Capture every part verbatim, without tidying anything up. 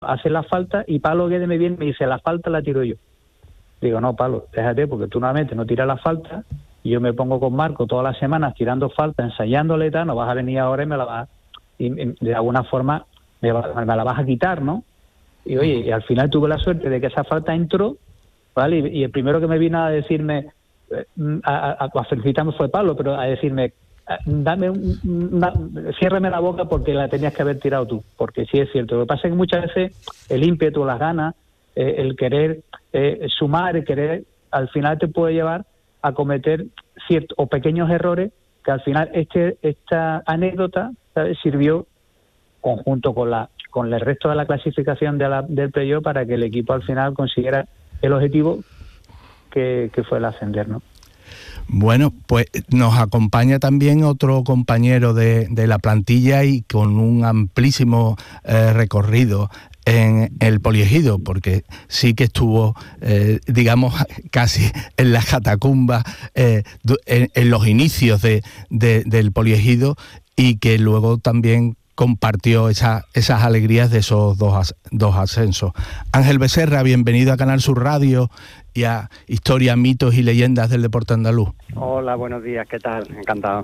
hace la falta y Pablo Guedes me viene y me dice, la falta la tiro yo. Digo, no, Pablo, déjate, porque tú nuevamente no tiras la falta y yo me pongo con Marco todas las semanas tirando falta, ensayándole y tal, no vas a venir ahora y me la vas, y, y de alguna forma me, va, me la vas a quitar, ¿no? Y oye, y al final tuve la suerte de que esa falta entró, ¿vale? Y, y el primero que me vino a decirme, a, a, a felicitarme fue Pablo, pero a decirme, dame un, una, ciérrame la boca porque la tenías que haber tirado tú, porque sí es cierto. Lo que pasa es que muchas veces el ímpetu, las ganas, eh, el querer eh, sumar, el querer, al final te puede llevar a cometer ciertos o pequeños errores que al final este esta anécdota, ¿sabes?, sirvió conjunto con la con el resto de la clasificación de la, del playoff para que el equipo al final consiguiera el objetivo que, que fue el ascender, ¿no? Bueno, pues nos acompaña también otro compañero de, de la plantilla y con un amplísimo eh, recorrido en el poliegido, porque sí que estuvo, eh, digamos, casi en las catacumbas, eh, en, en los inicios de, de, del poliegido, y que luego también compartió esa, esas alegrías de esos dos, dos ascensos. Ángel Becerra, bienvenido a Canal Sur Radio y a Historia, Mitos y Leyendas del Deporte Andaluz. Hola, buenos días, ¿qué tal? Encantado.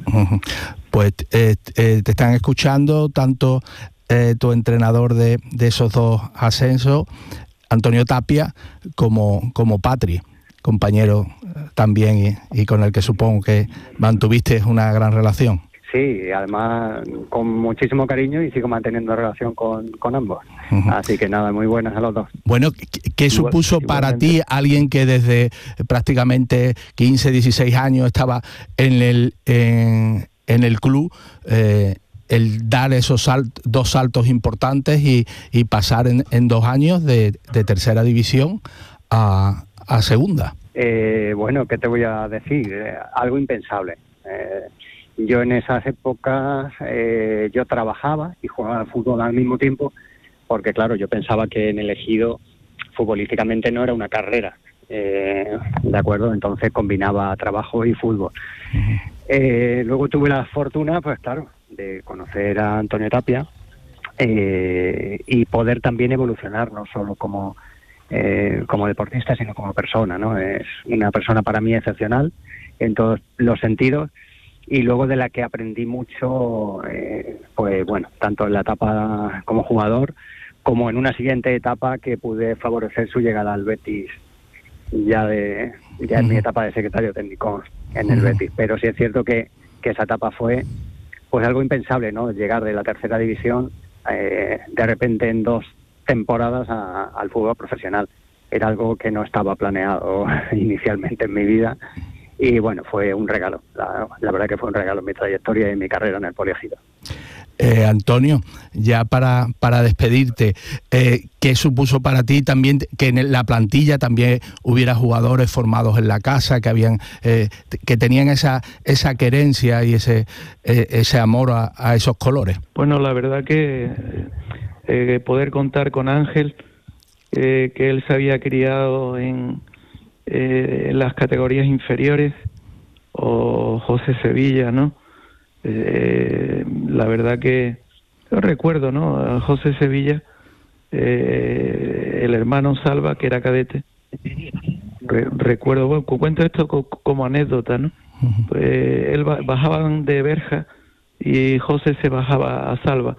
Pues eh, eh, te están escuchando tanto eh, tu entrenador de, de esos dos ascensos, Antonio Tapia, como, como Patri, compañero también y, y con el que supongo que mantuviste una gran relación. Sí, además con muchísimo cariño y sigo manteniendo relación con, con ambos. Uh-huh. Así que nada, muy buenas a los dos. Bueno, ¿qué, qué supuso Igual, para ti alguien que desde prácticamente quince, dieciséis años estaba en el, en, en el club, eh, el dar esos salt, dos saltos importantes y, y pasar en, en dos años de, de tercera división a, a segunda? Eh, bueno, ¿qué te voy a decir? Eh, algo impensable. Eh, Yo en esas épocas eh, yo trabajaba y jugaba al fútbol al mismo tiempo, porque claro, yo pensaba que en el Ejido futbolísticamente no era una carrera, eh, ¿de acuerdo? Entonces combinaba trabajo y fútbol. Uh-huh. Eh, luego tuve la fortuna, pues claro, de conocer a Antonio Tapia eh, y poder también evolucionar, no solo como, eh, como deportista, sino como persona, ¿no? Es una persona para mí excepcional en todos los sentidos. Y luego de la que aprendí mucho, eh, pues bueno, tanto en la etapa como jugador, como en una siguiente etapa que pude favorecer su llegada al Betis, ya de ya en uh-huh. mi etapa de secretario técnico en el uh-huh. Betis. Pero sí es cierto que, que esa etapa fue pues algo impensable, ¿no? Llegar de la tercera división eh, de repente en dos temporadas a, al fútbol profesional. Era algo que no estaba planeado inicialmente en mi vida. Y bueno, fue un regalo, la, la verdad que fue un regalo en mi trayectoria y en mi carrera en el poliegido. Eh, Antonio, ya para, para despedirte, eh, ¿qué supuso para ti también que en la plantilla también hubiera jugadores formados en la casa, que habían eh, que tenían esa esa querencia y ese eh, ese amor a, a esos colores? Bueno, la verdad que eh, poder contar con Ángel, eh, que él se había criado en Eh, en las categorías inferiores, o José Sevilla, ¿no? Eh, la verdad que yo recuerdo, ¿no? A José Sevilla, eh, el hermano Salva, que era cadete. Re, recuerdo, bueno, cuento esto co, como anécdota, ¿no? Uh-huh. Pues él bajaban de Berja y José se bajaba a Salva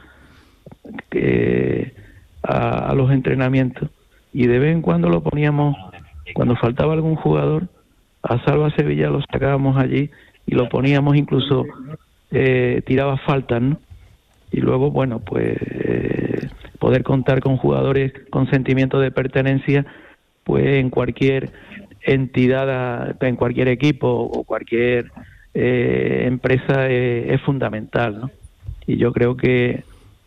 eh, a, a los entrenamientos, y de vez en cuando lo poníamos. Cuando faltaba algún jugador, a Salva Sevilla lo sacábamos allí y lo poníamos, incluso eh, tiraba faltas, ¿no? Y luego, bueno, pues eh, poder contar con jugadores con sentimiento de pertenencia, pues en cualquier entidad, en cualquier equipo o cualquier eh, empresa eh, es fundamental, ¿no? Y yo creo que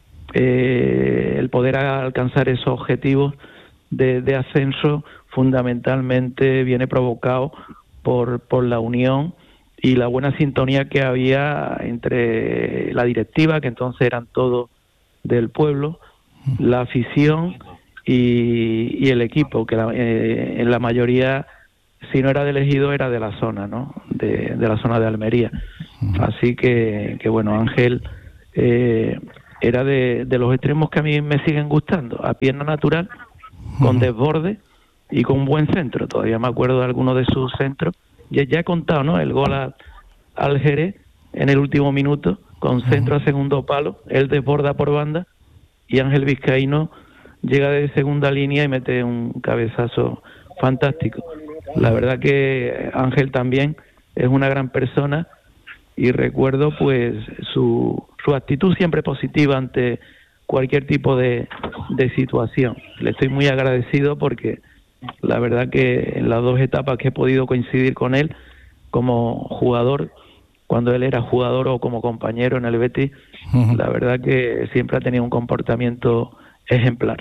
eh, el poder alcanzar esos objetivos de, de ascenso fundamentalmente viene provocado por, por la unión y la buena sintonía que había entre la directiva, que entonces eran todos del pueblo, la afición y, y el equipo, que la, eh, en la mayoría, si no era de Ejido, era de la zona, ¿no? De, de la zona de Almería. Así que, que bueno, Ángel, eh, era de, de los extremos que a mí me siguen gustando, a pierna natural, con desborde y con un buen centro. Todavía me acuerdo de algunos de sus centros. Ya, ya he contado, ¿no?, el gol a, al Jerez en el último minuto, con centro a segundo palo, él desborda por banda y Ángel Vizcaíno llega de segunda línea y mete un cabezazo fantástico. La verdad que Ángel también es una gran persona y recuerdo pues su, su actitud siempre positiva ante cualquier tipo de, de situación. Le estoy muy agradecido porque la verdad que en las dos etapas que he podido coincidir con él como jugador, cuando él era jugador o como compañero en el Betis, uh-huh. la verdad que siempre ha tenido un comportamiento ejemplar.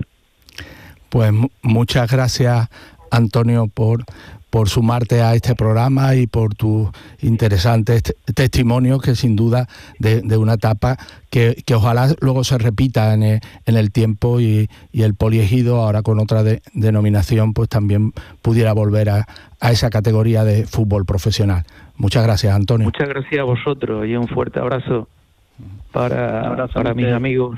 Pues muchas gracias, Antonio, por, por sumarte a este programa y por tus interesantes t- testimonios, que sin duda de, de una etapa que, que ojalá luego se repita en el, en el tiempo y, y el Poliegido, ahora con otra de, denominación, pues también pudiera volver a, a esa categoría de fútbol profesional. Muchas gracias, Antonio. Muchas gracias a vosotros y un fuerte abrazo para, abrazo para mis amigos.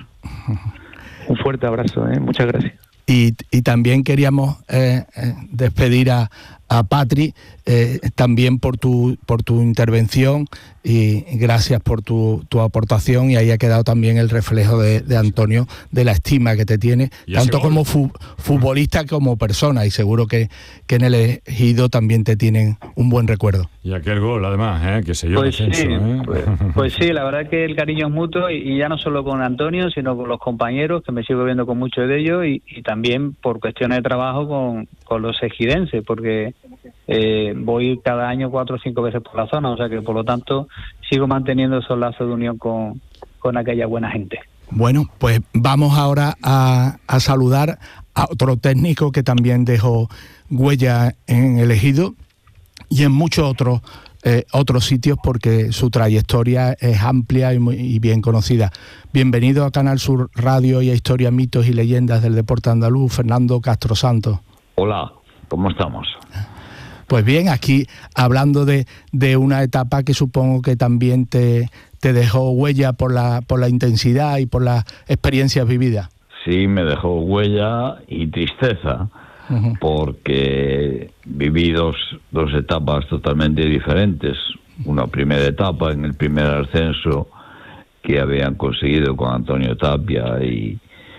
Un fuerte abrazo, ¿eh? Muchas gracias. Y, y también queríamos eh, eh, despedir a, a Patri, eh, también por tu por tu intervención, y gracias por tu, tu aportación, y ahí ha quedado también el reflejo de, de Antonio, de la estima que te tiene, tanto como fu, futbolista como persona, y seguro que, que en el Ejido también te tienen un buen recuerdo. Y aquel gol, además, ¿eh? que se dio pues descenso, sí, ¿eh? pues, pues sí, la verdad que el cariño es mutuo, y, y ya no solo con Antonio, sino con los compañeros, que me sigo viendo con muchos de ellos, y, y también por cuestiones de trabajo con, con los ejidenses, porque eh, voy cada año cuatro o cinco veces por la zona, o sea que por lo tanto sigo manteniendo esos lazos de unión con, con aquella buena gente. Bueno, pues vamos ahora a, a saludar a otro técnico que también dejó huella en el Ejido y en muchos otros eh, otros sitios, porque su trayectoria es amplia y, muy, y bien conocida. Bienvenido a Canal Sur Radio y a Historia, Mitos y Leyendas del Deporte Andaluz, Fernando Castro Santos. Hola, ¿cómo estamos? Pues bien, aquí hablando de, de una etapa que supongo que también te, te dejó huella por la, por la intensidad y por las experiencias vividas. Sí, me dejó huella y tristeza, uh-huh. porque viví dos, dos etapas totalmente diferentes. Una primera etapa en el primer ascenso que habían conseguido con Antonio Tapia, y,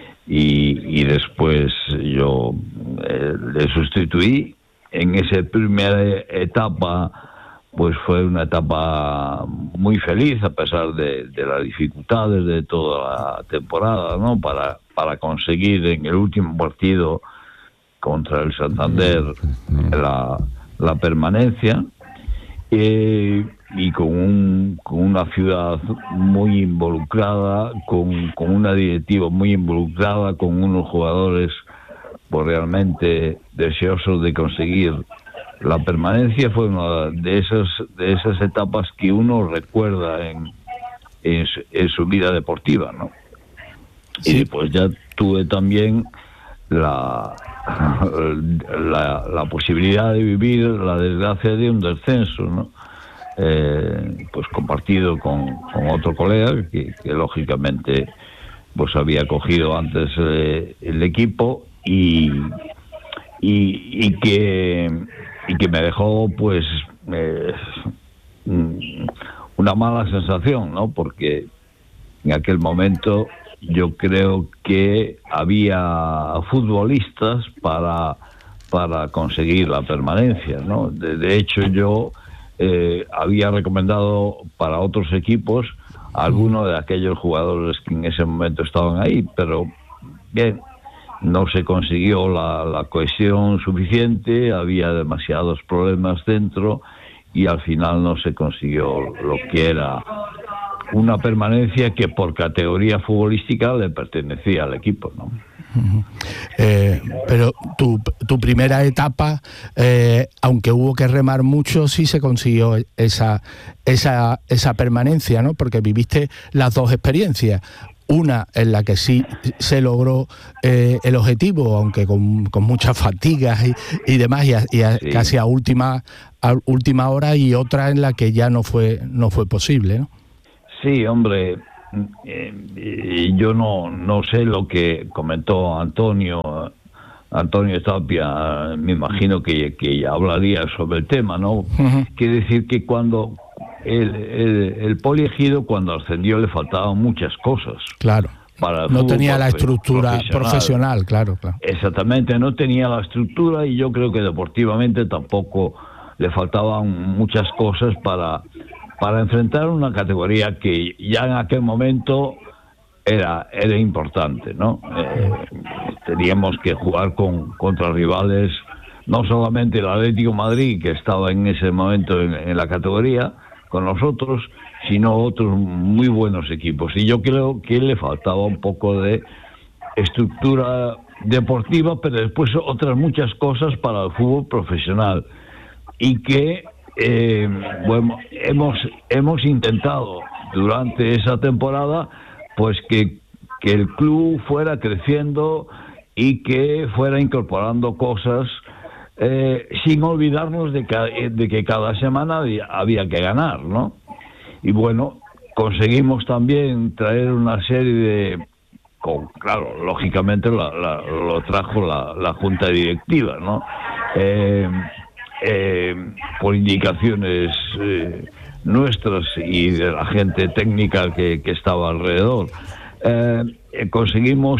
y, y después yo eh, le sustituí. En esa primera etapa, pues fue una etapa muy feliz, a pesar de, de las dificultades de toda la temporada, ¿no? Para, para conseguir en el último partido contra el Santander la, la permanencia, eh, y con, un, con una ciudad muy involucrada, con, con una directiva muy involucrada, con unos jugadores pues realmente deseosos de conseguir la permanencia. Fue una de esas de esas etapas que uno recuerda en, en, en su vida deportiva, ¿no? Sí. Y pues ya tuve también la, la la posibilidad de vivir la desgracia de un descenso, ¿no? Eh, pues compartido con, con otro colega que, que lógicamente pues había cogido antes eh, el equipo, y, y y que y que me dejó pues eh, una mala sensación, ¿no? Porque en aquel momento yo creo que había futbolistas para para conseguir la permanencia, ¿no? De, de hecho yo eh, había recomendado para otros equipos a algunos de aquellos jugadores que en ese momento estaban ahí, pero bien, no se consiguió la, la cohesión suficiente, había demasiados problemas dentro y al final no se consiguió lo que era una permanencia que por categoría futbolística le pertenecía al equipo, ¿no? Uh-huh. Eh, pero tu, tu primera etapa, eh, aunque hubo que remar mucho, sí se consiguió esa, esa, esa permanencia, ¿no? Porque viviste las dos experiencias. Una en la que sí se logró eh, el objetivo, aunque con, con muchas fatigas y, y demás, y, a, y a, sí. casi a última a última hora, y otra en la que ya no fue no fue posible, ¿no? Sí, hombre, eh, yo no, no sé lo que comentó Antonio, Antonio Tapia, me imagino que, que hablaría sobre el tema, ¿no? Uh-huh. Quiere decir que cuando el, el, el poliegido, cuando ascendió, le faltaban muchas cosas. Claro. Para no tenía la estructura profesional. profesional, claro, claro. Exactamente, no tenía la estructura y yo creo que deportivamente tampoco le faltaban muchas cosas para, para enfrentar una categoría que ya en aquel momento era, era importante, ¿no? Eh, teníamos que jugar con, contra rivales, no solamente el Atlético de Madrid, que estaba en ese momento en, en la categoría con nosotros, sino otros muy buenos equipos. Y yo creo que le faltaba un poco de estructura deportiva, pero después otras muchas cosas para el fútbol profesional. Y que eh, bueno, hemos, hemos intentado durante esa temporada pues que, que el club fuera creciendo y que fuera incorporando cosas eh, sin olvidarnos de que, de que cada semana había, había que ganar, ¿no? Y bueno, conseguimos también traer una serie de... Con, claro, lógicamente la, la, lo trajo la, la Junta Directiva, ¿no? Eh, eh, por indicaciones eh, nuestras y de la gente técnica que, que estaba alrededor. Eh, eh, conseguimos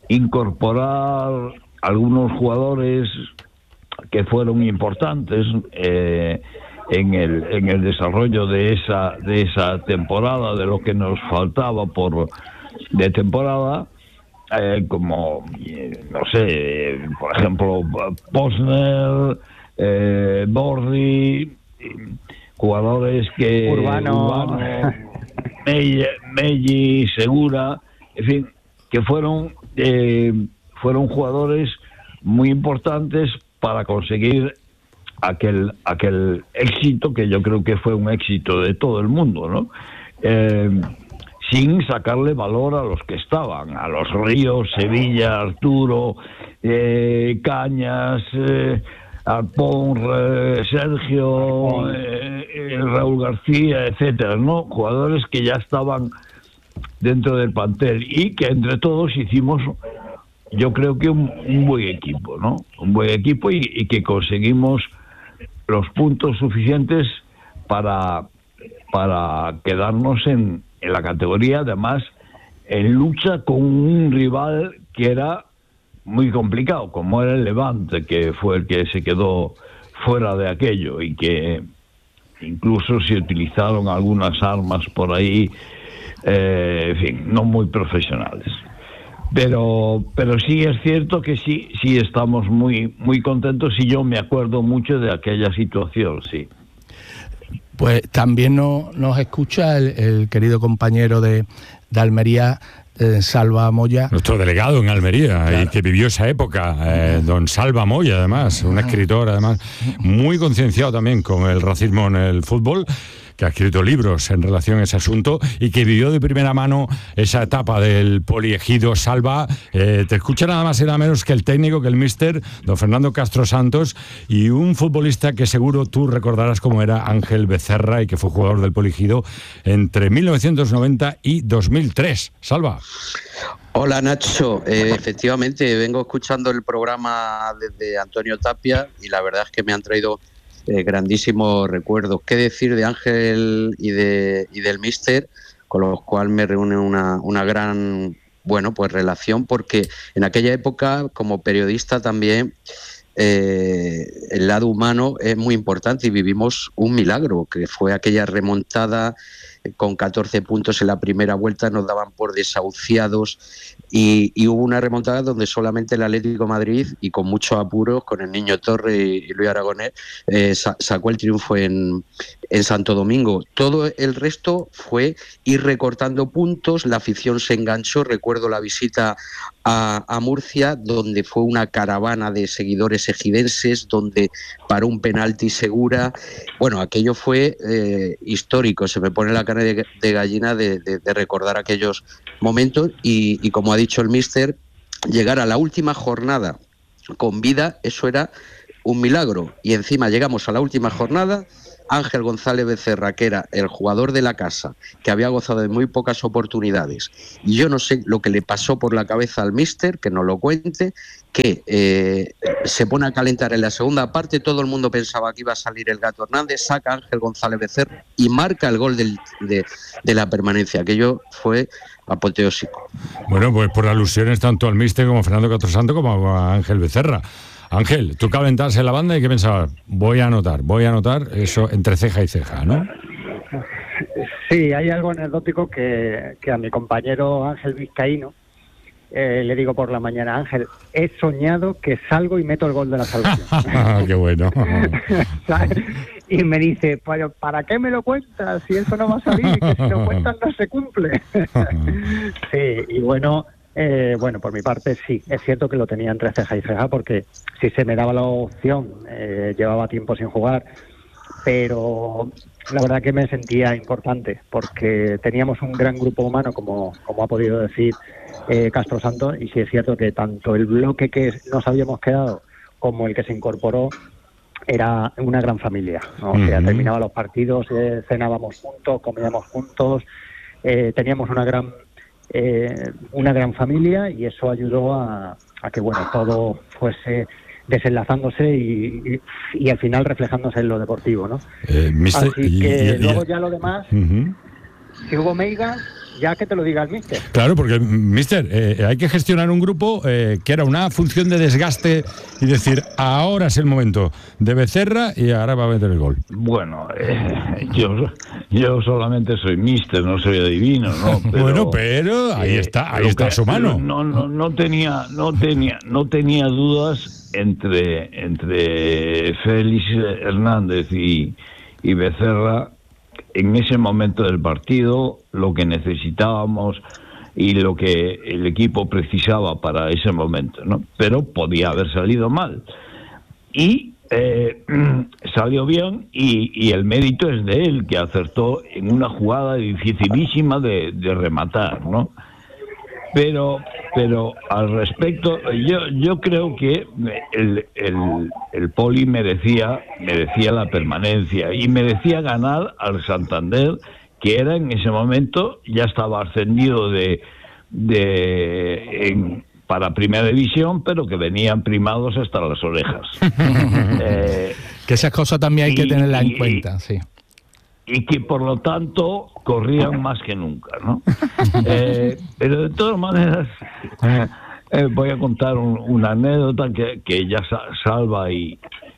incorporar algunos jugadores que fueron importantes eh, en el en el desarrollo de esa de esa temporada, de lo que nos faltaba por de temporada, eh, como eh, no sé, por ejemplo Posner, eh, Bordi, jugadores que Urbano, Urbano Melli, Melli, Segura, en fin, que fueron eh, fueron jugadores muy importantes para conseguir aquel aquel éxito que yo creo que fue un éxito de todo el mundo, ¿no? Eh, sin sacarle valor a los que estaban, a los Ríos, Sevilla, Arturo, eh, Cañas, eh, Arpón, eh, Sergio, eh, eh, Raúl García, etcétera, ¿no? Jugadores que ya estaban dentro del plantel y que entre todos hicimos, yo creo que un, un buen equipo, ¿no? Un buen equipo y, y que conseguimos los puntos suficientes para, para quedarnos en, en la categoría, además en lucha con un rival que era muy complicado, como era el Levante, que fue el que se quedó fuera de aquello y que incluso se utilizaron algunas armas por ahí, eh, en fin, no muy profesionales. Pero pero sí es cierto que sí sí estamos muy muy contentos y yo me acuerdo mucho de aquella situación, sí. Pues también no, nos escucha el, el querido compañero de, de Almería, eh, Salva Moya. Nuestro delegado en Almería, claro, y que vivió esa época, eh, don Salva Moya, además, un escritor, además, muy concienciado también con el racismo en el fútbol, que ha escrito libros en relación a ese asunto y que vivió de primera mano esa etapa del poliegido. Salva, eh, te escucha nada más y nada menos que el técnico, que el míster, don Fernando Castro Santos, y un futbolista que seguro tú recordarás como era Ángel Becerra y que fue jugador del poliegido entre mil novecientos noventa y dos mil tres. Salva. Hola Nacho, eh, efectivamente vengo escuchando el programa desde Antonio Tapia y la verdad es que me han traído Eh, grandísimos recuerdos. ¿Qué decir de Ángel y de y del míster, con los cuales me reúne una, una gran, bueno, pues relación, porque en aquella época, como periodista también, eh, el lado humano es muy importante y vivimos un milagro, que fue aquella remontada con catorce puntos en la primera vuelta, nos daban por desahuciados y, y hubo una remontada donde solamente el Atlético de Madrid, y con muchos apuros, con el Niño Torre y, y Luis Aragonés, eh, sa- sacó el triunfo en, en Santo Domingo. Todo el resto fue ir recortando puntos, la afición se enganchó. Recuerdo la visita a, a Murcia, donde fue una caravana de seguidores ejidenses, donde paró un penalti Segura. Bueno, aquello fue eh, histórico, se me pone la carne de, de gallina de, de, de recordar aquellos momentos y, y como ha dicho el míster, llegar a la última jornada con vida, eso era un milagro. Y encima llegamos a la última jornada Ángel González Becerra, que era el jugador de la casa, que había gozado de muy pocas oportunidades, y yo no sé lo que le pasó por la cabeza al míster, que nos lo cuente, que eh, se pone a calentar en la segunda parte, todo el mundo pensaba que iba a salir el Gato Hernández, saca a Ángel González Becerra y marca el gol del, de, de la permanencia. Aquello fue apoteósico. Bueno, pues por alusiones tanto al míster como a Fernando Catrosanto como a Ángel Becerra. Ángel, tú calentarse en la banda y ¿qué pensabas? Voy a anotar, voy a anotar, eso entre ceja y ceja, ¿no? Sí, hay algo anecdótico que, que a mi compañero Ángel Vizcaíno eh, le digo por la mañana: Ángel, he soñado que salgo y meto el gol de la salvación. ¡Qué bueno! Y me dice, pero ¿para qué me lo cuentas si eso no va a salir? Que si lo cuentas no se cumple. Sí, y bueno... Eh, bueno, por mi parte sí, es cierto que lo tenía entre ceja y ceja, porque si se me daba la opción, eh, llevaba tiempo sin jugar, pero la verdad que me sentía importante, porque teníamos un gran grupo humano, como, como ha podido decir eh, Castro Santos, y sí es cierto que tanto el bloque que nos habíamos quedado como el que se incorporó era una gran familia, ¿no? O sea, uh-huh. terminaba los partidos, eh, cenábamos juntos, comíamos juntos, eh, teníamos una gran... Eh, una gran familia, y eso ayudó a, a que bueno todo fuese desenlazándose y, y, y al final reflejándose en lo deportivo, ¿no? Eh, mister, Así que y, y, luego y, ya lo demás, uh-huh. si hubo meigas, ya que te lo diga el míster. Claro, porque míster, eh, hay que gestionar un grupo eh, que era una función de desgaste y decir, ahora es el momento de Becerra y ahora va a meter el gol. Bueno, eh, yo yo solamente soy míster, no soy adivino, ¿no? Pero, bueno, pero ahí está, ahí eh, está su mano. No, no, no tenía, no tenía, no tenía dudas entre entre Félix Hernández y, y Becerra. En ese momento del partido, lo que necesitábamos y lo que el equipo precisaba para ese momento, ¿no? Pero podía haber salido mal. Y eh, salió bien, y, y el mérito es de él, que acertó en una jugada dificilísima de, de rematar, ¿no? Pero, pero al respecto, yo yo creo que el, el, el Poli merecía merecía la permanencia y merecía ganar al Santander, que era en ese momento, ya estaba ascendido de de en, para Primera División, pero que venían primados hasta las orejas. eh, que esas cosas también hay y, que tenerlas en cuenta, sí. Y que por lo tanto corrían más que nunca, ¿no? eh, pero de todas maneras eh, eh, voy a contar un, una anécdota que, que ya Salva y,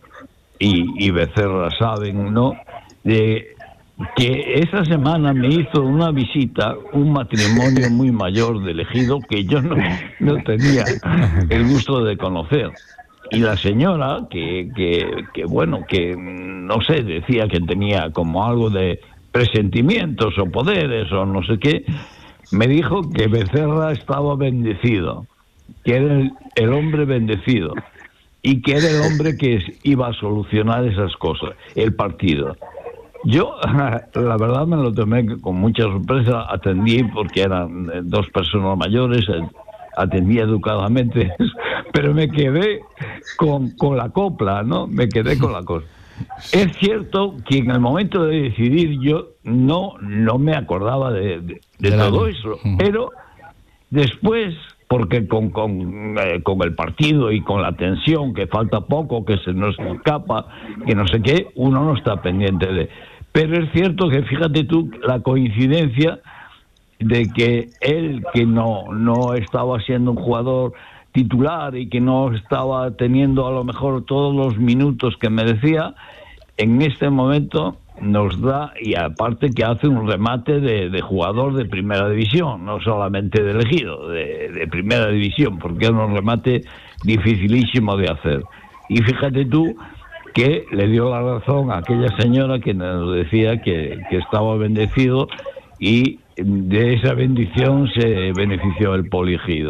y, y Becerra saben, ¿no? De que esa semana me hizo una visita un matrimonio muy mayor del Ejido que yo no, no tenía el gusto de conocer. Y la señora, que, que, que bueno, que no sé, decía que tenía como algo de presentimientos o poderes o no sé qué, me dijo que Becerra estaba bendecido, que era el, el hombre bendecido, y que era el hombre que iba a solucionar esas cosas, el partido. Yo, la verdad, me lo tomé con mucha sorpresa, atendí porque eran dos personas mayores, atendí educadamente, pero me quedé con, con la copla, ¿no? Me quedé con la cosa. Es cierto que en el momento de decidir yo no, no me acordaba de, de, de todo eso, pero después, porque con, con, eh, con el partido y con la tensión, que falta poco, que se nos escapa, que no sé qué, uno no está pendiente de... Pero es cierto que, fíjate tú, la coincidencia de que él, que no, no estaba siendo un jugador titular y que no estaba teniendo a lo mejor todos los minutos que merecía, en este momento nos da, y aparte que hace un remate de, de jugador de Primera División, no solamente de elegido, de, de Primera División, porque era un remate dificilísimo de hacer. Y fíjate tú que le dio la razón a aquella señora que nos decía que, que estaba bendecido, y de esa bendición se benefició el Poliegido.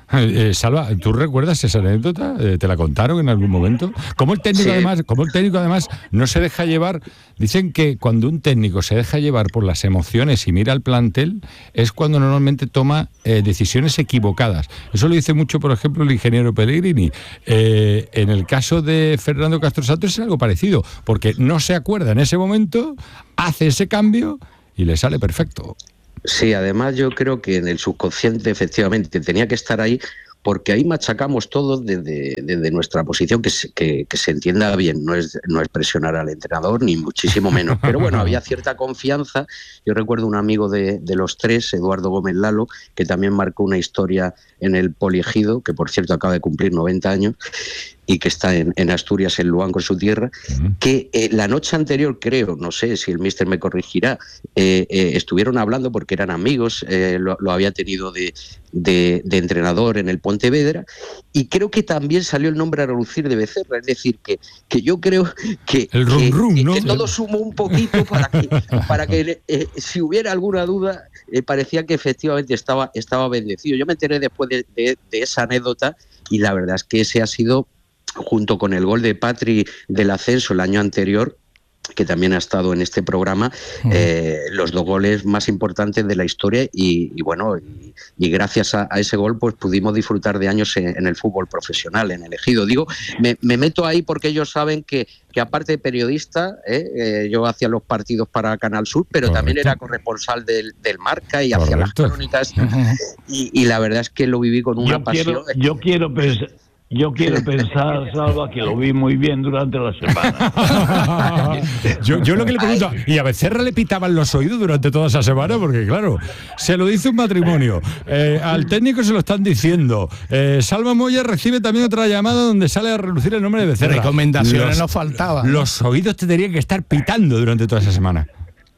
Eh, Salva, ¿tú recuerdas esa anécdota? Eh, ¿Te la contaron en algún momento? ¿Cómo el técnico Sí. además, cómo el técnico además no se deja llevar? Dicen que cuando un técnico se deja llevar por las emociones y mira al plantel, es cuando normalmente toma eh, decisiones equivocadas. Eso lo dice mucho, por ejemplo, el ingeniero Pellegrini. Eh, en el caso de Fernando Castro Santos es algo parecido, porque no se acuerda en ese momento, hace ese cambio y le sale perfecto. Sí, además yo creo que en el subconsciente efectivamente tenía que estar ahí, porque ahí machacamos todo desde, desde nuestra posición, que se, que, que se entienda bien, no es, no es presionar al entrenador, ni muchísimo menos. Pero bueno, había cierta confianza. Yo recuerdo un amigo de, de los tres, Eduardo Gómez Lalo, que también marcó una historia en el Poliegido, que por cierto acaba de cumplir noventa años, y que está en, en Asturias, en Luanco, en su tierra, uh-huh. que eh, la noche anterior, creo, no sé si el míster me corregirá, eh, eh, estuvieron hablando porque eran amigos, eh, lo, lo había tenido de, de, de entrenador en el Pontevedra, y creo que también salió el nombre a relucir de Becerra, es decir, que, que yo creo que, el rum, que, rum, que, ¿no? que todo sumó un poquito para que, para que eh, si hubiera alguna duda, eh, parecía que efectivamente estaba, estaba bendecido. Yo me enteré después de, de, de esa anécdota, y la verdad es que ese ha sido, junto con el gol de Patri del ascenso el año anterior, que también ha estado en este programa, uh-huh. eh, los dos goles más importantes de la historia, y, y bueno, y, y gracias a, a ese gol pues pudimos disfrutar de años en, en el fútbol profesional, en el Ejido. Digo, me, me meto ahí porque ellos saben que, que aparte de periodista, eh, eh, yo hacía los partidos para Canal Sur, pero Correcto. También era corresponsal del, del Marca y Correcto. Hacía las crónicas, y, y la verdad es que lo viví con una yo pasión. Quiero, yo quiero pensar... Yo quiero pensar, Salva, que lo vi muy bien durante la semana. yo, yo lo que le pregunto, ¿y a Becerra le pitaban los oídos durante toda esa semana? Porque claro, se lo dice un matrimonio, eh, al técnico se lo están diciendo, eh, Salva Moya recibe también otra llamada donde sale a relucir el nombre de Becerra. Recomendaciones no faltaban. Los oídos te tenían que estar pitando durante toda esa semana.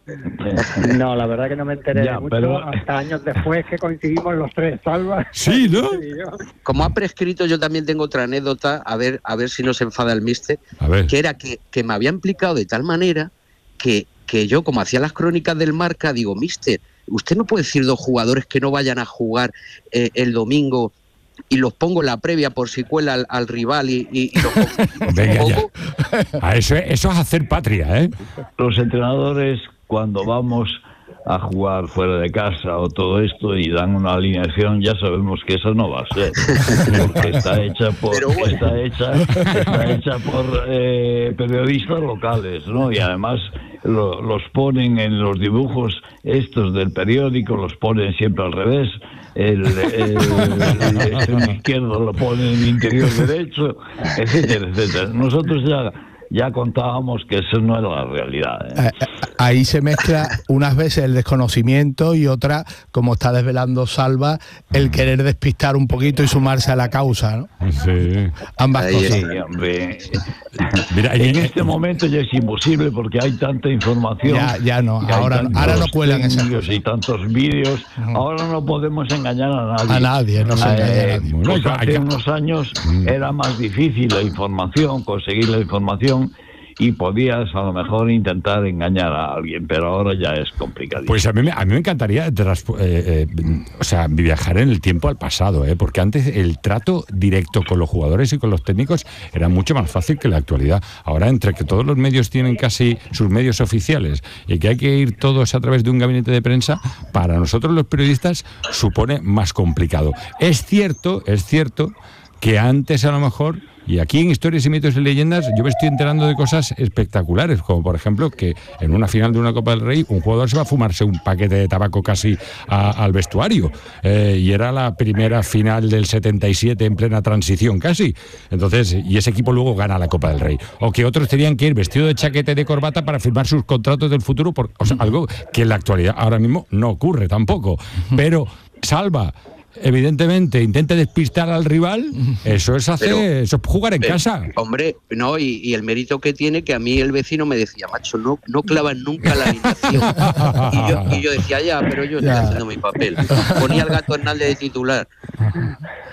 No, la verdad que no me enteré ya, de mucho pero... hasta años después que coincidimos los tres, Salva. Sí, ¿no? Como ha prescrito, yo también tengo otra anécdota, a ver, a ver si no se enfada el míster, que era que, que me había implicado de tal manera que, que yo, como hacía las crónicas del Marca, digo, míster, usted no puede decir dos jugadores que no vayan a jugar eh, el domingo y los pongo en la previa por si cuela al, al rival y, y, y los Venga, un poco. A eso, eso es hacer patria, ¿eh? Los entrenadores, cuando vamos a jugar fuera de casa o todo esto y dan una alineación, ya sabemos que eso no va a ser, porque está hecha por bueno. está hecha está hecha por eh, periodistas locales, ¿no? Y además lo, los ponen en los dibujos estos del periódico, los ponen siempre al revés. El, el, el extremo izquierdo lo pone en el interior derecho, etcétera, etcétera. Nosotros ya ya contábamos que eso no era la realidad, ¿eh? Ahí se mezcla unas veces el desconocimiento y otra, como está desvelando Salva, el querer despistar un poquito y sumarse a la causa, ¿no? Sí. Ambas Ahí cosas. Sí, hombre. Mira, en este momento ya es imposible porque hay tanta información. Ya, ya no, ahora, ahora no cuelan esas cosas. Y tantos vídeos. Uh-huh. Ahora no podemos engañar a nadie. A nadie, no se engaña eh, a nadie. Pues hace unos años era más difícil la información, conseguir la información, y podías a lo mejor intentar engañar a alguien, pero ahora ya es complicado. Pues a mí, a mí me encantaría trans, eh, eh, o sea, viajar en el tiempo al pasado, ¿eh? Porque antes el trato directo con los jugadores y con los técnicos era mucho más fácil que la actualidad. Ahora, entre que todos los medios tienen casi sus medios oficiales y que hay que ir todos a través de un gabinete de prensa, para nosotros los periodistas supone más complicado. Es cierto, es cierto que antes a lo mejor, y aquí en Historias y Mitos y Leyendas, yo me estoy enterando de cosas espectaculares, como por ejemplo que en una final de una Copa del Rey un jugador se va a fumarse un paquete de tabaco casi a, al vestuario, eh, y era la primera final del setenta y siete en plena transición casi, entonces, y ese equipo luego gana la Copa del Rey, o que otros tenían que ir vestido de chaqueta y de corbata para firmar sus contratos del futuro, por, o sea, algo que en la actualidad ahora mismo no ocurre tampoco, pero Salva, evidentemente intente despistar al rival, eso es hacer, pero, eso es jugar en pero, casa. Hombre, no, y, y el mérito que tiene, que a mí el vecino me decía, macho, no, no clavan nunca la alineación. y, yo, y yo decía, ya, pero yo estoy ya. haciendo mi papel. Ponía al Gato Hernández de titular.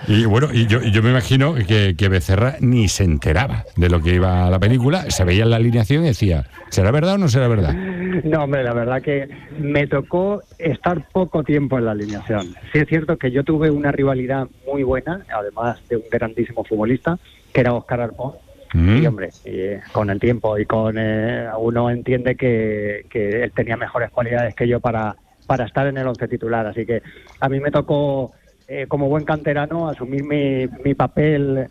Y bueno, y yo, y yo me imagino que, que Becerra ni se enteraba de lo que iba a la película, se veía en la alineación y decía, ¿será verdad o no será verdad? No, hombre, la verdad que me tocó estar poco tiempo en la alineación. Sí es cierto que yo tuve una rivalidad muy buena, además de un grandísimo futbolista, que era Óscar Arpón. Mm. Y hombre, y con el tiempo y con eh, uno entiende que, que él tenía mejores cualidades que yo para, para estar en el once titular. Así que a mí me tocó, eh, como buen canterano, asumir mi, mi papel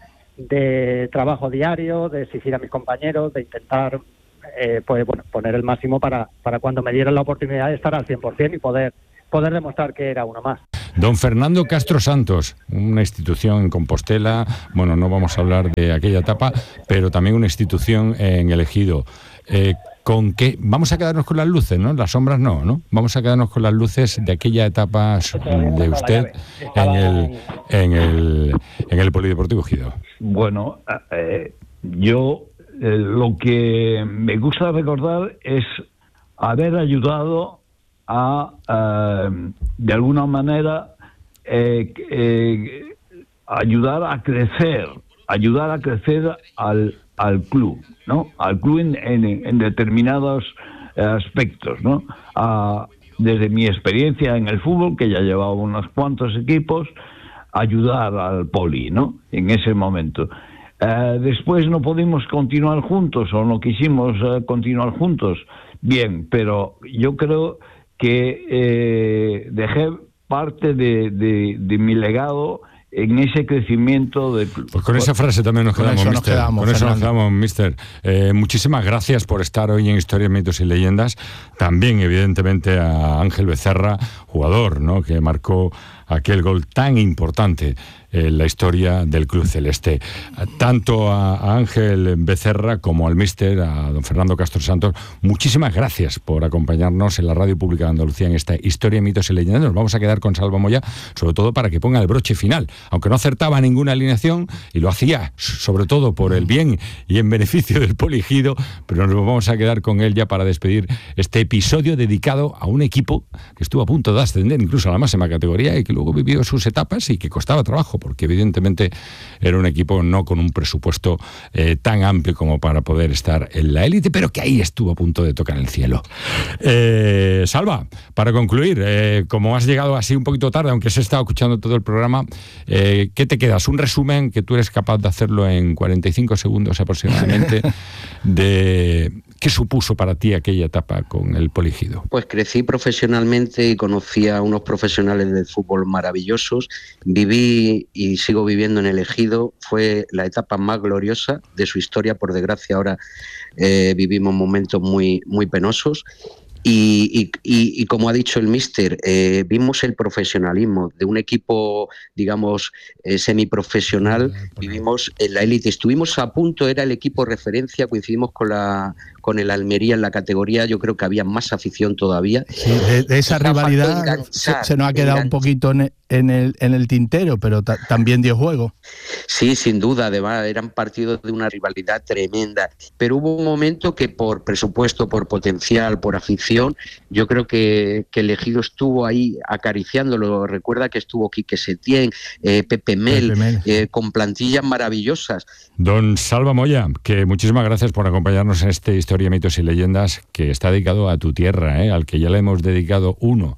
de trabajo diario, de exigir a mis compañeros, de intentar eh, pues, bueno, poner el máximo para, para cuando me dieran la oportunidad de estar al cien por ciento y poder, poder demostrar que era uno más. Don Fernando Castro Santos, una institución en Compostela, bueno, no vamos a hablar de aquella etapa, pero también una institución en el Ejido. Eh, ¿Con qué? Vamos a quedarnos con las luces, ¿no? Las sombras no, ¿no? Vamos a quedarnos con las luces de aquella etapa de usted en el, en el, en el Polideportivo Ejido. Bueno, eh, yo eh, lo que me gusta recordar es haber ayudado a, uh, de alguna manera, eh, eh, ayudar a crecer, ayudar a crecer al, al club, ¿no? Al club en, en, en determinados aspectos, ¿no? Uh, desde mi experiencia en el fútbol, que ya llevaba unos cuantos equipos, ayudar al Poli, ¿no? En ese momento. Uh, después no pudimos continuar juntos, o no quisimos uh, continuar juntos. Bien, pero yo creo que eh, dejé parte de, de, de mi legado en ese crecimiento del club. Pues con esa frase también nos quedamos, mister. Con eso nos quedamos, mister. Eh, muchísimas gracias por estar hoy en Historias, Mitos y Leyendas. También, evidentemente, a Ángel Becerra, jugador, ¿no?, que marcó aquel gol tan importante en la historia del Club Celeste. Tanto a Ángel Becerra como al míster, a don Fernando Castro Santos, muchísimas gracias por acompañarnos en la Radio Pública de Andalucía en esta Historia, Mitos y Leyendas. Nos vamos a quedar con Salva Moya, sobre todo para que ponga el broche final, aunque no acertaba ninguna alineación, y lo hacía sobre todo por el bien y en beneficio del Poliegido, pero nos vamos a quedar con él ya para despedir este episodio dedicado a un equipo que estuvo a punto de ascender incluso a la máxima categoría y que luego vivió sus etapas y que costaba trabajo, porque evidentemente era un equipo no con un presupuesto eh, tan amplio como para poder estar en la élite, pero que ahí estuvo a punto de tocar el cielo. Eh, Salva, para concluir, eh, como has llegado así un poquito tarde, aunque se ha estado escuchando todo el programa, eh, ¿qué te quedas? Un resumen que tú eres capaz de hacerlo en cuarenta y cinco segundos aproximadamente de qué supuso para ti aquella etapa con el Poliegido. Pues crecí profesionalmente y conocí a unos profesionales del fútbol maravillosos. Viví y sigo viviendo en el Ejido. Fue la etapa más gloriosa de su historia. Por desgracia, ahora eh, vivimos momentos muy, muy penosos. Y, y, y, y como ha dicho el míster, eh, vimos el profesionalismo de un equipo, digamos, eh, semiprofesional. Vivimos en la élite. Estuvimos a punto, era el equipo referencia, coincidimos con la con el Almería en la categoría. Yo creo que había más afición todavía. Sí, de, de esa Está rivalidad enganchar, se, se nos ha quedado enganchar. un poquito en, en, el, en el tintero, pero ta, también dio juego. Sí, sin duda, además eran partidos de una rivalidad tremenda, pero hubo un momento que por presupuesto, por potencial, por afición, yo creo que, que el Ejido estuvo ahí acariciándolo. Recuerda que estuvo Quique Setién, eh, Pepe Mel, Pepe Mel. Eh, con plantillas maravillosas. Don Salva Moya, que muchísimas gracias por acompañarnos en este Historia, Mitos y Leyendas, que está dedicado a tu tierra, ¿eh? Al que ya le hemos dedicado uno,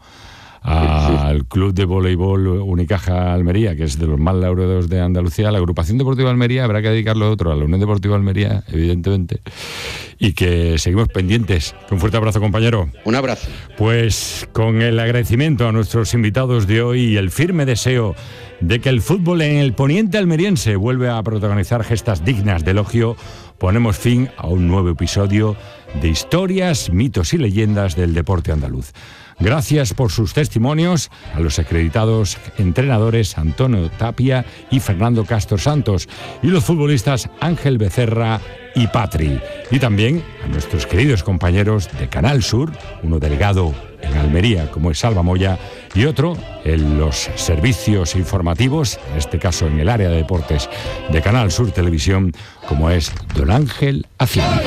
al Club de Voleibol Unicaja Almería, que es de los más laureados de Andalucía. La Agrupación Deportiva Almería habrá que dedicarle otro, a la Unión Deportiva Almería, evidentemente, y que seguimos pendientes. Un fuerte abrazo, compañero. Un abrazo. Pues con el agradecimiento a nuestros invitados de hoy y el firme deseo de que el fútbol en el poniente almeriense vuelva a protagonizar gestas dignas de elogio, ponemos fin a un nuevo episodio de Historias, Mitos y Leyendas del deporte andaluz. Gracias por sus testimonios a los acreditados entrenadores Antonio Tapia y Fernando Castro Santos y los futbolistas Ángel Becerra y Patri. Y también a nuestros queridos compañeros de Canal Sur, uno delegado en Almería como es Salva Moya y otro en los servicios informativos, en este caso en el área de deportes de Canal Sur Televisión, como es don Ángel Hacienda.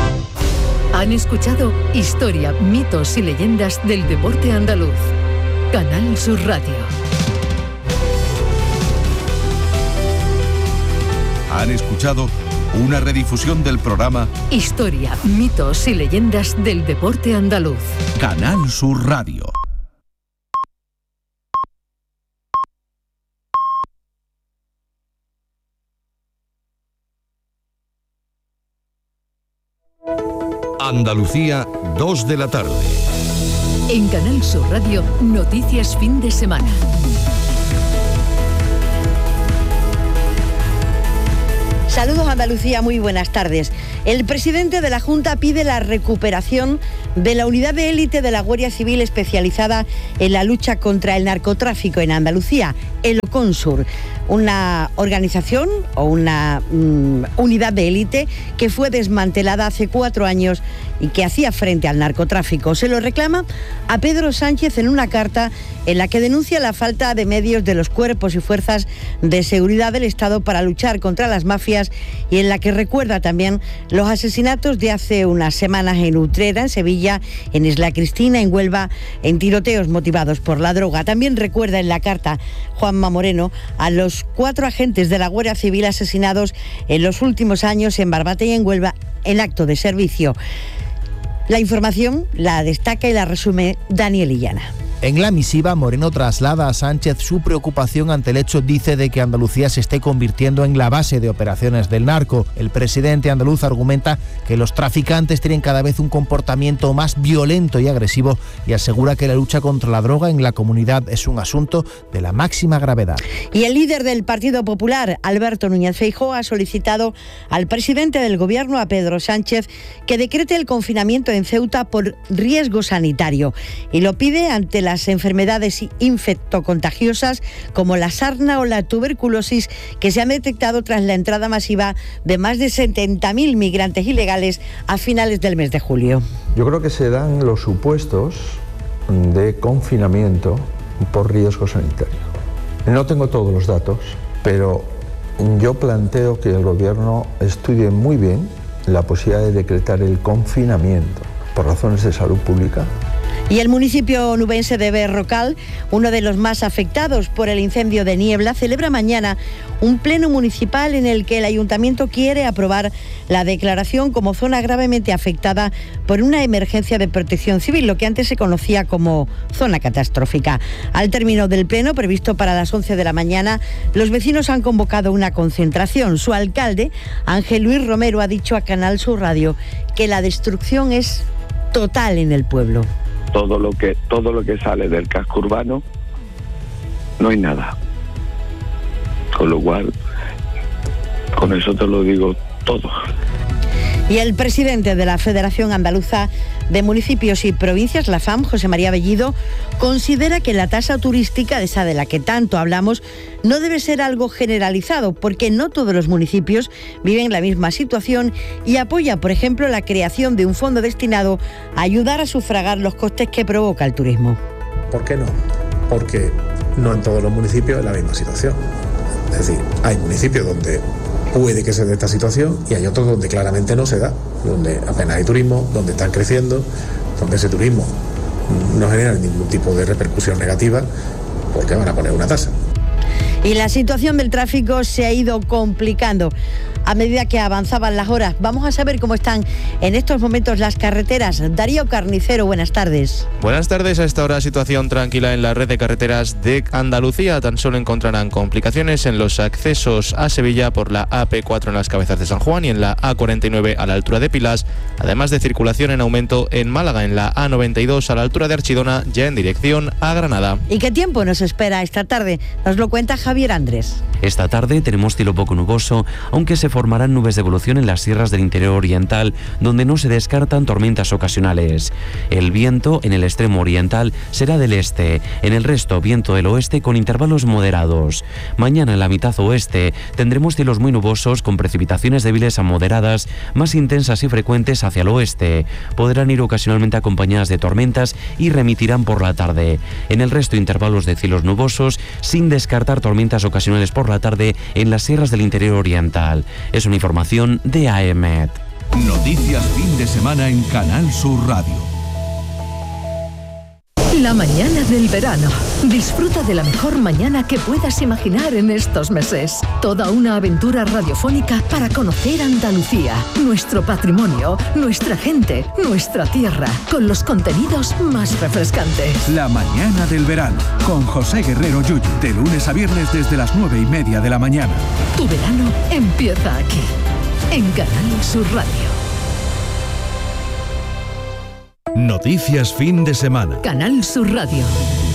Han escuchado Historia, Mitos y Leyendas del deporte andaluz Canal Sur Radio. Han escuchado una redifusión del programa Historia, mitos y leyendas del deporte andaluz. Canal Sur Radio. Andalucía, dos de la tarde. En Canal Sur Radio, noticias fin de semana. Saludos Andalucía, muy buenas tardes. El presidente de la Junta pide la recuperación de la unidad de élite de la Guardia Civil especializada en la lucha contra el narcotráfico en Andalucía, el OCONSUR, una organización o una mm, unidad de élite que fue desmantelada hace cuatro años y que hacía frente al narcotráfico. Se lo reclama a Pedro Sánchez en una carta en la que denuncia la falta de medios de los cuerpos y fuerzas de seguridad del Estado para luchar contra las mafias y en la que recuerda también los asesinatos de hace unas semanas en Utrera, en Sevilla, en Isla Cristina, en Huelva, en tiroteos motivados por la droga. También recuerda en la carta Juanma Moreno a los cuatro agentes de la Guardia Civil asesinados en los últimos años en Barbate y en Huelva en acto de servicio. La información la destaca y la resume Daniel Illana. En la misiva, Moreno traslada a Sánchez su preocupación ante el hecho, dice, de que Andalucía se esté convirtiendo en la base de operaciones del narco. El presidente andaluz argumenta que los traficantes tienen cada vez un comportamiento más violento y agresivo y asegura que la lucha contra la droga en la comunidad es un asunto de la máxima gravedad. Y el líder del Partido Popular, Alberto Núñez Feijóo, ha solicitado al presidente del Gobierno, a Pedro Sánchez, que decrete el confinamiento en Ceuta por riesgo sanitario y lo pide ante la las enfermedades infectocontagiosas como la sarna o la tuberculosis que se han detectado tras la entrada masiva de más de setenta mil migrantes ilegales a finales del mes de julio. Yo creo que se dan los supuestos de confinamiento por riesgo sanitario. No tengo todos los datos, pero yo planteo que el Gobierno estudie muy bien la posibilidad de decretar el confinamiento por razones de salud pública. Y el municipio onubense de Berrocal, uno de los más afectados por el incendio de Niebla, celebra mañana un pleno municipal en el que el ayuntamiento quiere aprobar la declaración como zona gravemente afectada por una emergencia de protección civil, lo que antes se conocía como zona catastrófica. Al término del pleno, previsto para las once de la mañana, los vecinos han convocado una concentración. Su alcalde, Ángel Luis Romero, ha dicho a Canal Sur Radio que la destrucción es total en el pueblo. Todo lo que todo lo que sale del casco urbano no hay nada, con lo cual con eso te lo digo todo. Y el presidente de la Federación Andaluza de Municipios y Provincias, la F A M, José María Bellido, considera que la tasa turística, esa de la que tanto hablamos, no debe ser algo generalizado, porque no todos los municipios viven la misma situación y apoya, por ejemplo, la creación de un fondo destinado a ayudar a sufragar los costes que provoca el turismo. ¿Por qué no? Porque no en todos los municipios es la misma situación. Es decir, hay municipios donde puede que se dé esta situación y hay otros donde claramente no se da, donde apenas hay turismo, donde están creciendo, donde ese turismo no genera ningún tipo de repercusión negativa porque van a poner una tasa. Y la situación del tráfico se ha ido complicando a medida que avanzaban las horas. Vamos a saber cómo están en estos momentos las carreteras. Darío Carnicero, buenas tardes. Buenas tardes. A esta hora situación tranquila en la red de carreteras de Andalucía. Tan solo encontrarán complicaciones en los accesos a Sevilla por la A P cuatro en las Cabezas de San Juan y en la A cuarenta y nueve a la altura de Pilas, además de circulación en aumento en Málaga en la A noventa y dos a la altura de Archidona, ya en dirección a Granada. ¿Y qué tiempo nos espera esta tarde? Nos lo cuenta Javier Andrés. Esta tarde tenemos cielo poco nuboso, aunque se formarán nubes de evolución en las sierras del interior oriental, donde no se descartan tormentas ocasionales. El viento en el extremo oriental será del este, en el resto viento del oeste con intervalos moderados. Mañana en la mitad oeste tendremos cielos muy nubosos con precipitaciones débiles a moderadas, más intensas y frecuentes hacia el oeste. Podrán ir ocasionalmente acompañadas de tormentas y remitirán por la tarde. En el resto intervalos de cielos nubosos, sin descartar tormentas ocasionales por la tarde en las sierras del interior oriental. Es una información de A E M E T. Noticias fin de semana en Canal Sur Radio. La mañana del verano. Disfruta de la mejor mañana que puedas imaginar en estos meses. Toda una aventura radiofónica para conocer Andalucía, nuestro patrimonio, nuestra gente, nuestra tierra, con los contenidos más refrescantes. La mañana del verano, con José Guerrero Yuyu, de lunes a viernes desde las nueve y media de la mañana. Tu verano empieza aquí, en Canal Sur Radio. Noticias fin de semana. Canal Sur Radio.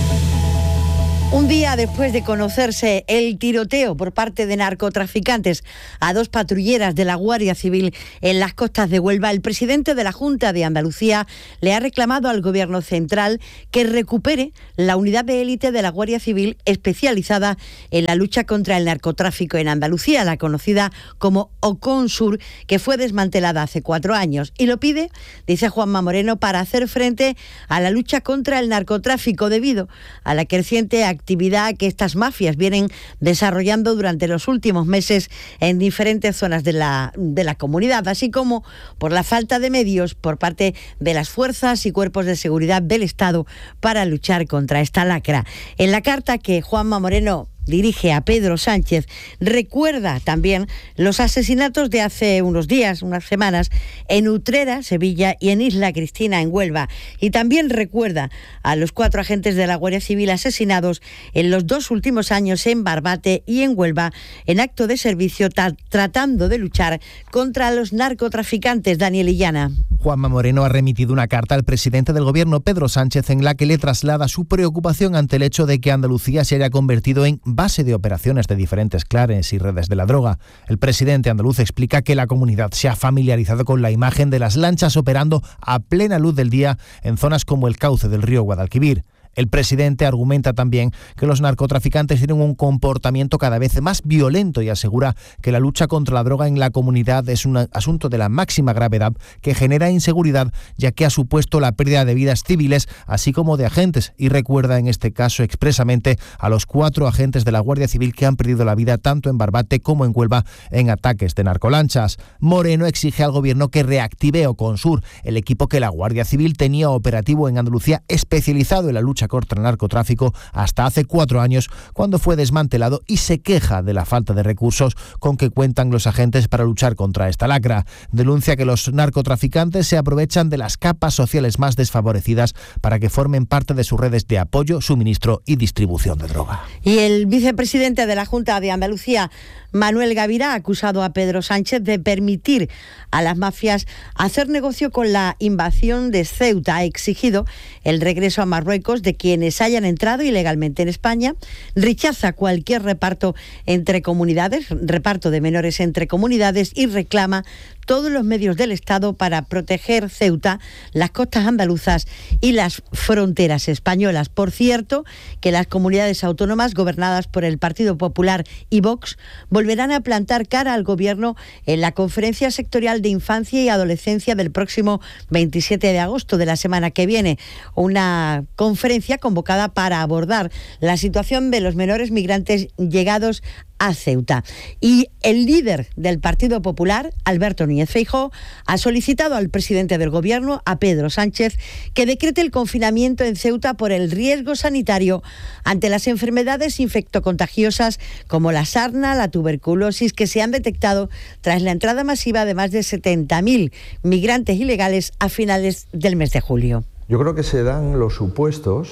Un día después de conocerse el tiroteo por parte de narcotraficantes a dos patrulleras de la Guardia Civil en las costas de Huelva, el presidente de la Junta de Andalucía le ha reclamado al Gobierno central que recupere la unidad de élite de la Guardia Civil especializada en la lucha contra el narcotráfico en Andalucía, la conocida como OCONSUR, que fue desmantelada hace cuatro años. Y lo pide, dice Juanma Moreno, para hacer frente a la lucha contra el narcotráfico debido a la creciente actividad que estas mafias vienen desarrollando durante los últimos meses en diferentes zonas de la, de la comunidad, así como por la falta de medios por parte de las fuerzas y cuerpos de seguridad del Estado para luchar contra esta lacra. En la carta que Juanma Moreno dirige a Pedro Sánchez, recuerda también los asesinatos de hace unos días, unas semanas, en Utrera, Sevilla, y en Isla Cristina, en Huelva. Y también recuerda a los cuatro agentes de la Guardia Civil asesinados en los dos últimos años en Barbate y en Huelva, en acto de servicio ta- tratando de luchar contra los narcotraficantes. Daniel Illana. Juanma Moreno ha remitido una carta al presidente del Gobierno, Pedro Sánchez, en la que le traslada su preocupación ante el hecho de que Andalucía se haya convertido en base de operaciones de diferentes clanes y redes de la droga. El presidente andaluz explica que la comunidad se ha familiarizado con la imagen de las lanchas operando a plena luz del día en zonas como el cauce del río Guadalquivir. El presidente argumenta también que los narcotraficantes tienen un comportamiento cada vez más violento y asegura que la lucha contra la droga en la comunidad es un asunto de la máxima gravedad que genera inseguridad, ya que ha supuesto la pérdida de vidas civiles así como de agentes, y recuerda en este caso expresamente a los cuatro agentes de la Guardia Civil que han perdido la vida tanto en Barbate como en Huelva en ataques de narcolanchas. Moreno exige al Gobierno que reactive OCONSUR, el equipo que la Guardia Civil tenía operativo en Andalucía especializado en la lucha contra el narcotráfico hasta hace cuatro años, cuando fue desmantelado, y se queja de la falta de recursos con que cuentan los agentes para luchar contra esta lacra. Denuncia que los narcotraficantes se aprovechan de las capas sociales más desfavorecidas para que formen parte de sus redes de apoyo, suministro y distribución de droga. Y el vicepresidente de la Junta de Andalucía, Manuel Gavirá, ha acusado a Pedro Sánchez de permitir a las mafias hacer negocio con la invasión de Ceuta. Ha exigido el regreso a Marruecos de quienes hayan entrado ilegalmente en España. Rechaza cualquier reparto entre comunidades, reparto de menores entre comunidades, y reclama todos los medios del Estado para proteger Ceuta, las costas andaluzas y las fronteras españolas. Por cierto, que las comunidades autónomas gobernadas por el Partido Popular y Vox volverán a plantar cara al Gobierno en la Conferencia Sectorial de Infancia y Adolescencia del próximo veintisiete de agosto de la semana que viene. Una conferencia convocada para abordar la situación de los menores migrantes llegados a Ceuta. Y el líder del Partido Popular, Alberto Núñez Feijóo, ha solicitado al presidente del Gobierno, a Pedro Sánchez, que decrete el confinamiento en Ceuta por el riesgo sanitario ante las enfermedades infectocontagiosas como la sarna, la tuberculosis, que se han detectado tras la entrada masiva de más de setenta mil migrantes ilegales a finales del mes de julio. Yo creo que se dan los supuestos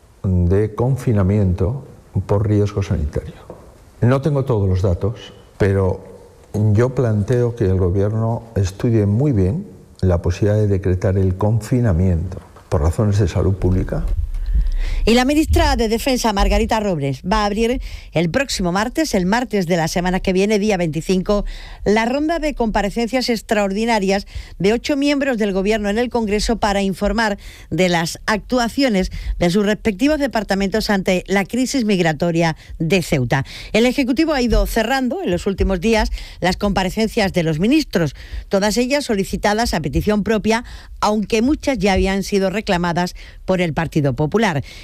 de confinamiento por riesgo sanitario. No tengo todos los datos, pero yo planteo que el Gobierno estudie muy bien la posibilidad de decretar el confinamiento por razones de salud pública. Y la ministra de Defensa, Margarita Robles, va a abrir el próximo martes, el martes de la semana que viene, día veinticinco, la ronda de comparecencias extraordinarias de ocho miembros del Gobierno en el Congreso para informar de las actuaciones de sus respectivos departamentos ante la crisis migratoria de Ceuta. El Ejecutivo ha ido cerrando en los últimos días las comparecencias de los ministros, todas ellas solicitadas a petición propia, aunque muchas ya habían sido reclamadas por el Partido Popular.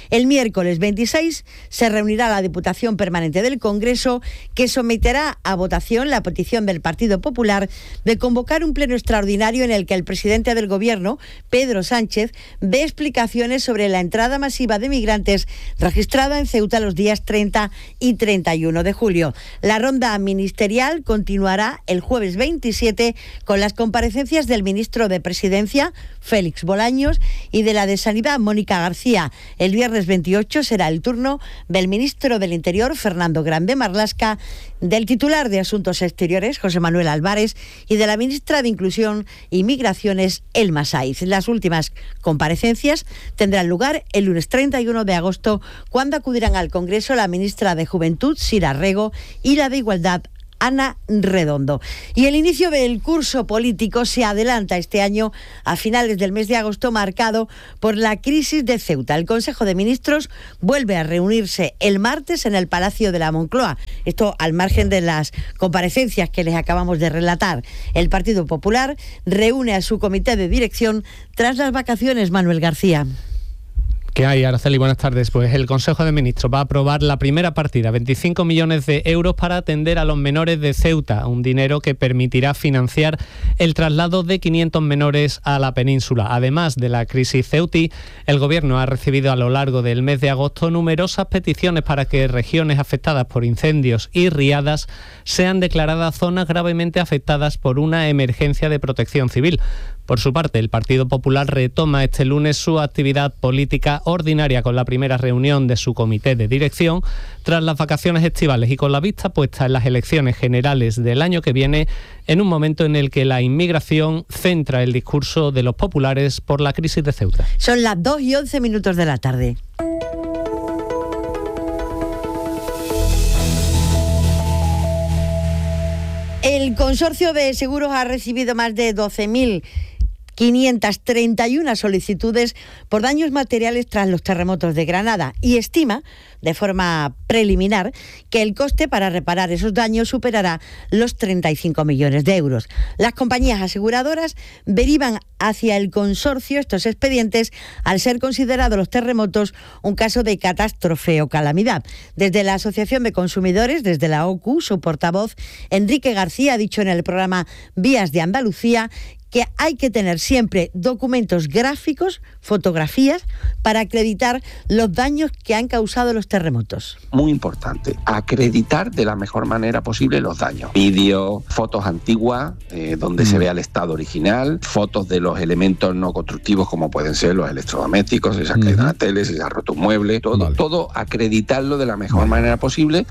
El miércoles veintiséis se reunirá la Diputación Permanente del Congreso, que someterá a votación la petición del Partido Popular de convocar un pleno extraordinario en el que el presidente del Gobierno, Pedro Sánchez, dé explicaciones sobre la entrada masiva de migrantes registrada en Ceuta los días treinta y treinta y uno de julio. La ronda ministerial continuará el jueves veintisiete con las comparecencias del ministro de Presidencia, Félix Bolaños, y de la de Sanidad, Mónica García. El viernes veintiocho será el turno del ministro del Interior, Fernando Grande Marlaska, del titular de Asuntos Exteriores, José Manuel Álvarez, y de la ministra de Inclusión y Migraciones, Elma Saiz. Las últimas comparecencias tendrán lugar el lunes treinta y uno de agosto, cuando acudirán al Congreso la ministra de Juventud, Sira Rego, y la de Igualdad, Ana Redondo. Y el inicio del curso político se adelanta este año a finales del mes de agosto, marcado por la crisis de Ceuta. El Consejo de Ministros vuelve a reunirse el martes en el Palacio de la Moncloa. Esto al margen de las comparecencias que les acabamos de relatar. El Partido Popular reúne a su comité de dirección tras las vacaciones. Manuel García. ¿Qué hay, Araceli? Buenas tardes. Pues el Consejo de Ministros va a aprobar la primera partida, veinticinco millones de euros para atender a los menores de Ceuta, un dinero que permitirá financiar el traslado de quinientos menores a la península. Además de la crisis ceutí, el Gobierno ha recibido a lo largo del mes de agosto numerosas peticiones para que regiones afectadas por incendios y riadas sean declaradas zonas gravemente afectadas por una emergencia de protección civil. Por su parte, el Partido Popular retoma este lunes su actividad política ordinaria con la primera reunión de su comité de dirección tras las vacaciones estivales y con la vista puesta en las elecciones generales del año que viene, en un momento en el que la inmigración centra el discurso de los populares por la crisis de Ceuta. Son las dos y once minutos de la tarde. El consorcio de seguros ha recibido más de doce mil quinientas treinta y una solicitudes por daños materiales tras los terremotos de Granada y estima, de forma preliminar, que el coste para reparar esos daños superará los treinta y cinco millones de euros. Las compañías aseguradoras derivan hacia el consorcio estos expedientes al ser considerados los terremotos un caso de catástrofe o calamidad. Desde la Asociación de Consumidores, desde la O C U, su portavoz, Enrique García, ha dicho en el programa Vías de Andalucía que hay que tener siempre documentos gráficos, fotografías, para acreditar los daños que han causado los terremotos. Muy importante, acreditar de la mejor manera posible los daños. Vídeos, fotos antiguas, eh, donde mm. se vea el estado original, fotos de los elementos no constructivos como pueden ser los electrodomésticos, si se ha caído una tele, si se ha roto un mueble, todo, vale. todo acreditarlo de la mejor vale. manera posible.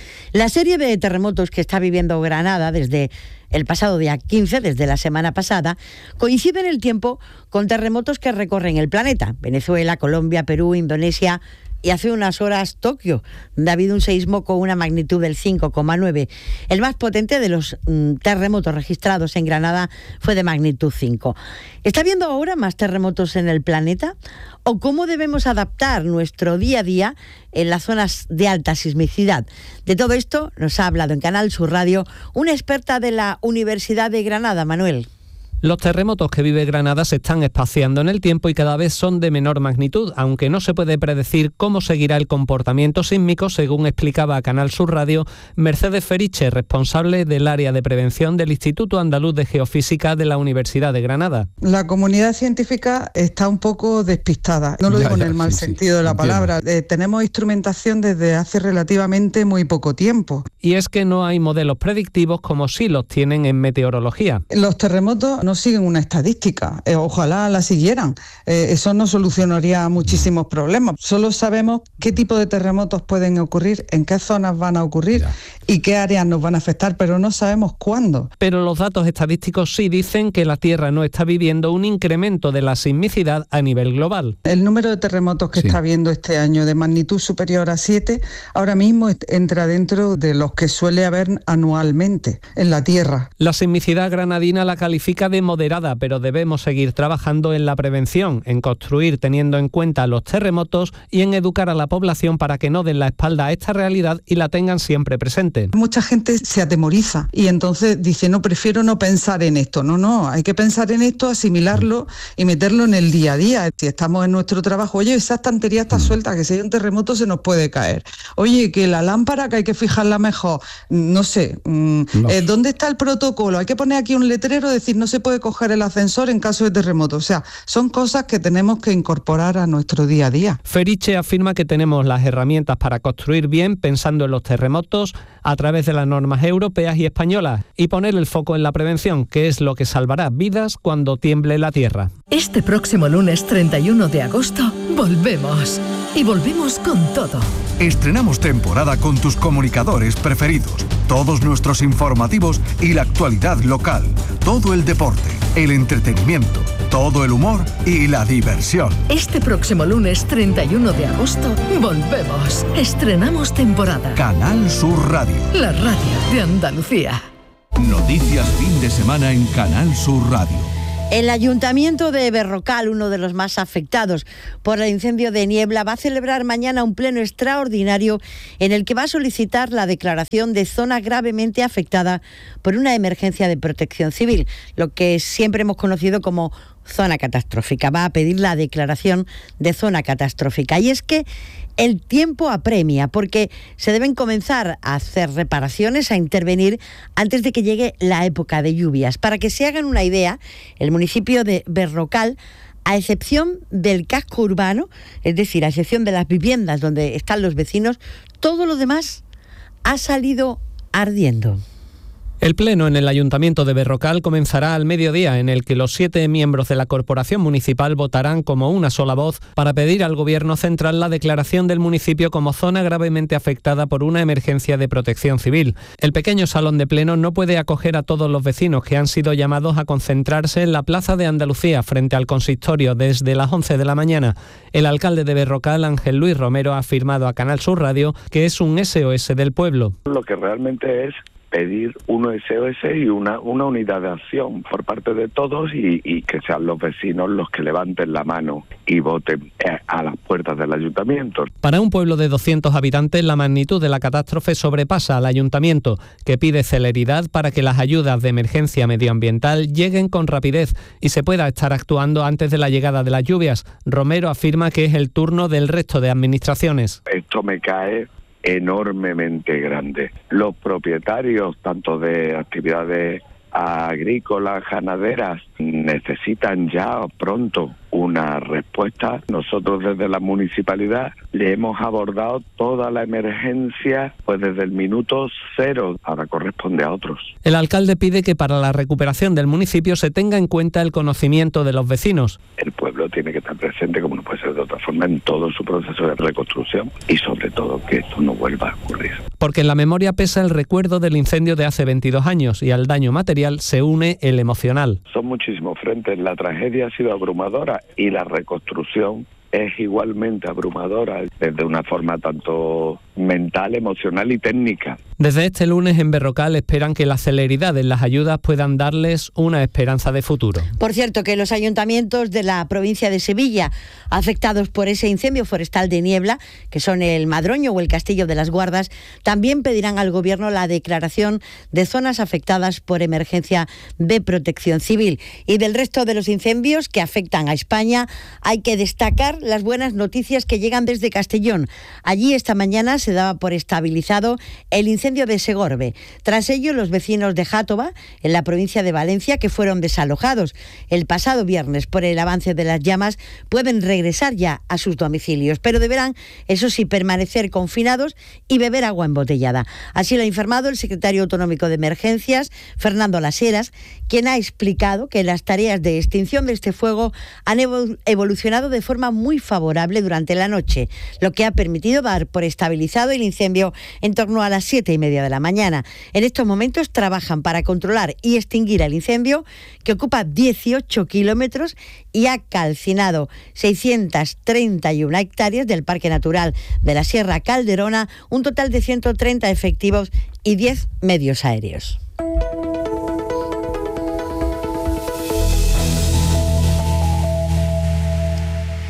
La serie de terremotos que está viviendo Granada desde el pasado día quince, desde la semana pasada, coincide en el tiempo con terremotos que recorren el planeta: Venezuela, Colombia, Perú, Indonesia y hace unas horas Tokio, donde ha habido un seísmo con una magnitud del cinco coma nueve. El más potente de los mm, terremotos registrados en Granada fue de magnitud cinco. ¿Está habiendo ahora más terremotos en el planeta? ¿O cómo debemos adaptar nuestro día a día en las zonas de alta sismicidad? De todo esto nos ha hablado en Canal Sur Radio una experta de la Universidad de Granada, Manuel. Los terremotos que vive Granada se están espaciando en el tiempo y cada vez son de menor magnitud, aunque no se puede predecir cómo seguirá el comportamiento sísmico, según explicaba a Canal Sur Radio Mercedes Feriche, responsable del área de prevención del Instituto Andaluz de Geofísica de la Universidad de Granada. La comunidad científica está un poco despistada, no lo ya, digo ya, en el mal sí, sentido sí, de la entiendo. palabra. Eh, tenemos instrumentación desde hace relativamente muy poco tiempo. Y es que no hay modelos predictivos como sí los tienen en meteorología. Los terremotos no siguen una estadística, eh, ojalá la siguieran, eh, eso no solucionaría muchísimos problemas. Solo sabemos qué tipo de terremotos pueden ocurrir, en qué zonas van a ocurrir ya. y qué áreas nos van a afectar, pero no sabemos cuándo. Pero los datos estadísticos sí dicen que la Tierra no está viviendo un incremento de la sismicidad a nivel global. El número de terremotos que sí. está habiendo este año de magnitud superior a siete, ahora mismo entra dentro de los que suele haber anualmente en la Tierra. La sismicidad granadina la califica de leve moderada, pero debemos seguir trabajando en la prevención, en construir teniendo en cuenta los terremotos y en educar a la población para que no den la espalda a esta realidad y la tengan siempre presente. Mucha gente se atemoriza y entonces dice, no, prefiero no pensar en esto. No, no, hay que pensar en esto, asimilarlo y meterlo en el día a día. Si estamos en nuestro trabajo, oye, esa estantería está suelta, que si hay un terremoto se nos puede caer. Oye, que la lámpara que hay que fijarla mejor, no sé, mmm, no. Eh, ¿dónde está el protocolo? Hay que poner aquí un letrero, decir, no se puede coger el ascensor en caso de terremoto. O sea, son cosas que tenemos que incorporar a nuestro día a día. Feriche afirma que tenemos las herramientas para construir bien pensando en los terremotos a través de las normas europeas y españolas y poner el foco en la prevención, que es lo que salvará vidas cuando tiemble la tierra. Este próximo lunes treinta y uno de agosto volvemos. Y volvemos con todo. Estrenamos temporada con tus comunicadores preferidos, todos nuestros informativos y la actualidad local, todo el deporte, el entretenimiento, todo el humor y la diversión. Este próximo lunes treinta y uno de agosto volvemos. Estrenamos temporada. Canal Sur Radio. La radio de Andalucía. Noticias fin de semana en Canal Sur Radio. El Ayuntamiento de Berrocal, uno de los más afectados por el incendio de Niebla, va a celebrar mañana un pleno extraordinario en el que va a solicitar la declaración de zona gravemente afectada por una emergencia de protección civil, lo que siempre hemos conocido como zona catastrófica. Va a pedir la declaración de zona catastrófica. Y es que el tiempo apremia, porque se deben comenzar a hacer reparaciones, a intervenir antes de que llegue la época de lluvias. Para que se hagan una idea, el municipio de Berrocal, a excepción del casco urbano, es decir, a excepción de las viviendas donde están los vecinos, todo lo demás ha salido ardiendo. El pleno en el Ayuntamiento de Berrocal comenzará al mediodía, en el que los siete miembros de la Corporación Municipal votarán como una sola voz para pedir al Gobierno central la declaración del municipio como zona gravemente afectada por una emergencia de protección civil. El pequeño salón de pleno no puede acoger a todos los vecinos que han sido llamados a concentrarse en la Plaza de Andalucía frente al consistorio desde las once de la mañana. El alcalde de Berrocal, Ángel Luis Romero, ha afirmado a Canal Sur Radio que es un S O S del pueblo. Lo que realmente es pedir un S O S y una, una unidad de acción por parte de todos y, y que sean los vecinos los que levanten la mano y voten a las puertas del ayuntamiento. Para un pueblo de doscientos habitantes, la magnitud de la catástrofe sobrepasa al ayuntamiento, que pide celeridad para que las ayudas de emergencia medioambiental lleguen con rapidez y se pueda estar actuando antes de la llegada de las lluvias. Romero afirma que es el turno del resto de administraciones. Esto me cae enormemente grande. Los propietarios, tanto de actividades agrícolas, ganaderas, necesitan ya pronto una respuesta. Nosotros desde la municipalidad le hemos abordado toda la emergencia pues desde el minuto cero, ahora corresponde a otros. El alcalde pide que para la recuperación del municipio se tenga en cuenta el conocimiento de los vecinos. El pueblo tiene que estar presente, como no puede ser de otra forma, en todo su proceso de reconstrucción y sobre todo que esto no vuelva a ocurrir. Porque en la memoria pesa el recuerdo del incendio de hace veintidós años y al daño material se une el emocional. Son muchísimos frentes, la tragedia ha sido abrumadora y la reconstrucción es igualmente abrumadora desde una forma tanto mental, emocional y técnica. Desde este lunes en Berrocal esperan que la celeridad en las ayudas puedan darles una esperanza de futuro. Por cierto, que los ayuntamientos de la provincia de Sevilla afectados por ese incendio forestal de Niebla, que son el Madroño o el Castillo de las Guardas, también pedirán al Gobierno la declaración de zonas afectadas por emergencia de protección civil. Y del resto de los incendios que afectan a España, hay que destacar las buenas noticias que llegan desde Castellón. Allí esta mañana se daba por estabilizado el incendio de Segorbe. Tras ello, los vecinos de Játova, en la provincia de Valencia, que fueron desalojados el pasado viernes por el avance de las llamas, pueden regresar ya a sus domicilios, pero deberán, eso sí, permanecer confinados y beber agua embotellada. Así lo ha informado el secretario autonómico de Emergencias, Fernando Las Heras, quien ha explicado que las tareas de extinción de este fuego han evolucionado de forma muy favorable durante la noche, lo que ha permitido dar por estabilizado el incendio en torno a las siete y media de la mañana. En estos momentos trabajan para controlar y extinguir el incendio, que ocupa dieciocho kilómetros y ha calcinado seiscientas treinta y una hectáreas del Parque Natural de la Sierra Calderona, un total de ciento treinta efectivos y diez medios aéreos.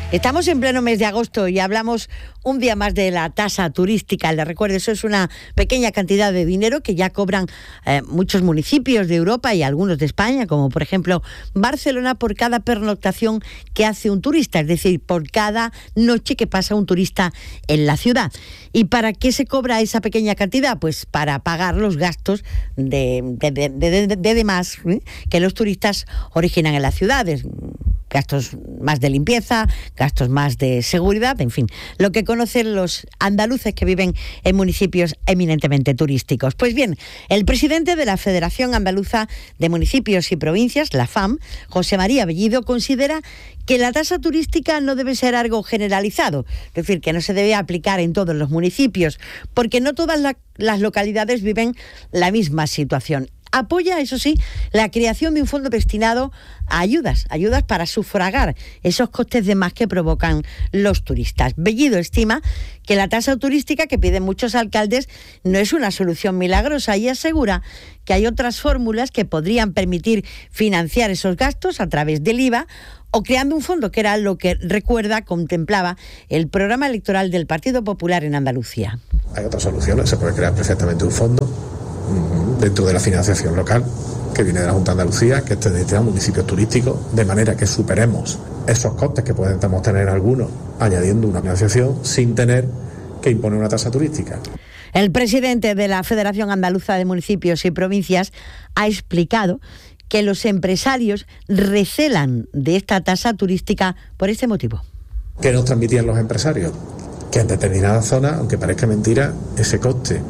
Estamos en pleno mes de agosto y hablamos un día más de la tasa turística. Les recuerdo, eso es una pequeña cantidad de dinero que ya cobran eh, muchos municipios de Europa y algunos de España, como por ejemplo Barcelona, por cada pernoctación que hace un turista, es decir, por cada noche que pasa un turista en la ciudad. ¿Y para qué se cobra esa pequeña cantidad? Pues para pagar los gastos de, de, de, de, de, de demás ¿eh? que los turistas originan en las ciudades. Gastos más de limpieza, gastos más de seguridad, en fin, lo que conocen los andaluces que viven en municipios eminentemente turísticos. Pues bien, el presidente de la Federación Andaluza de Municipios y Provincias, la F A M, José María Bellido, considera que la tasa turística no debe ser algo generalizado, es decir, que no se debe aplicar en todos los municipios, porque no todas la, las localidades viven la misma situación. Apoya, eso sí, la creación de un fondo destinado a ayudas, ayudas para sufragar esos costes de más que provocan los turistas. Bellido estima que la tasa turística que piden muchos alcaldes no es una solución milagrosa y asegura que hay otras fórmulas que podrían permitir financiar esos gastos a través del I V A o creando un fondo, que era lo que, recuerda, contemplaba el programa electoral del Partido Popular en Andalucía. Hay otras soluciones, se puede crear perfectamente un fondo dentro de la financiación local que viene de la Junta de Andalucía, que esté destinado a municipios turísticos, de manera que superemos esos costes que podemos tener algunos añadiendo una financiación sin tener que imponer una tasa turística. El presidente de la Federación Andaluza de Municipios y Provincias ha explicado que los empresarios recelan de esta tasa turística por este motivo. ¿Qué nos transmitían los empresarios? Que en determinadas zonas, aunque parezca mentira, ese coste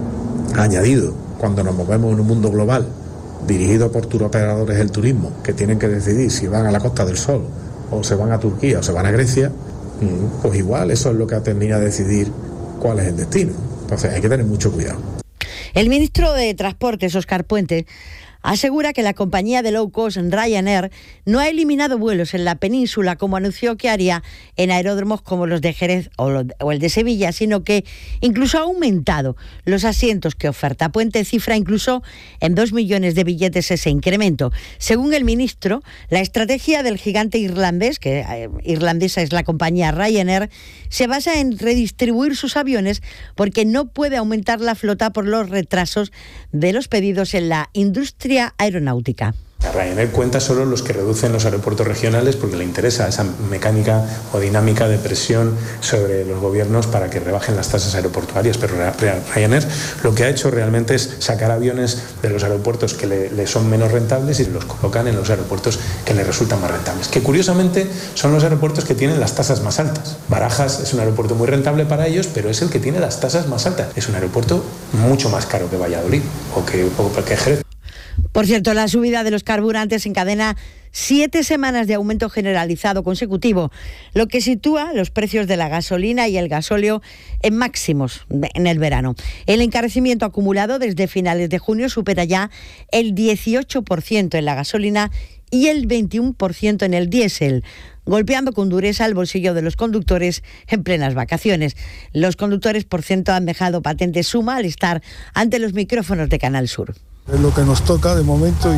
añadido cuando nos movemos en un mundo global dirigido por turoperadores del turismo que tienen que decidir si van a la Costa del Sol o se van a Turquía o se van a Grecia, pues igual eso es lo que termina a decidir cuál es el destino. Entonces hay que tener mucho cuidado. El ministro de Transportes, Óscar Puente, asegura que la compañía de low cost Ryanair no ha eliminado vuelos en la península como anunció que haría en aeródromos como los de Jerez o, los, o el de Sevilla, sino que incluso ha aumentado los asientos que oferta. Puente cifra incluso en dos millones de billetes ese incremento. Según el ministro, la estrategia del gigante irlandés, que eh, irlandesa es la compañía Ryanair, se basa en redistribuir sus aviones porque no puede aumentar la flota por los retrasos de los pedidos en la industria aeronáutica. Ryanair cuenta solo los que reducen los aeropuertos regionales porque le interesa esa mecánica o dinámica de presión sobre los gobiernos para que rebajen las tasas aeroportuarias, pero Ryanair lo que ha hecho realmente es sacar aviones de los aeropuertos que le, le son menos rentables y los colocan en los aeropuertos que le resultan más rentables, que curiosamente son los aeropuertos que tienen las tasas más altas. Barajas es un aeropuerto muy rentable para ellos, pero es el que tiene las tasas más altas. Es un aeropuerto mucho más caro que Valladolid o que, o que Jerez. Por cierto, la subida de los carburantes encadena siete semanas de aumento generalizado consecutivo, lo que sitúa los precios de la gasolina y el gasóleo en máximos en el verano. El encarecimiento acumulado desde finales de junio supera ya el dieciocho por ciento en la gasolina y el veintiuno por ciento en el diésel, golpeando con dureza el bolsillo de los conductores en plenas vacaciones. Los conductores, por cierto, han dejado patente su malestar ante los micrófonos de Canal Sur. Es lo que nos toca de momento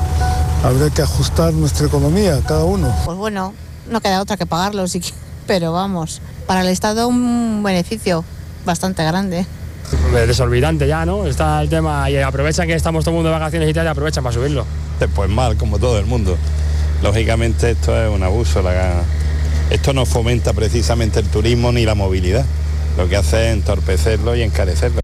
y habrá que ajustar nuestra economía, cada uno. Pues bueno, no queda otra que pagarlo, sí, pero vamos, para el Estado un beneficio bastante grande. Desolvidante ya, ¿no? Está el tema y aprovechan que estamos todo el mundo de vacaciones y tal y aprovechan para subirlo. Pues mal, como todo el mundo. Lógicamente esto es un abuso. La... Esto no fomenta precisamente el turismo ni la movilidad. Lo que hace es entorpecerlo y encarecerlo.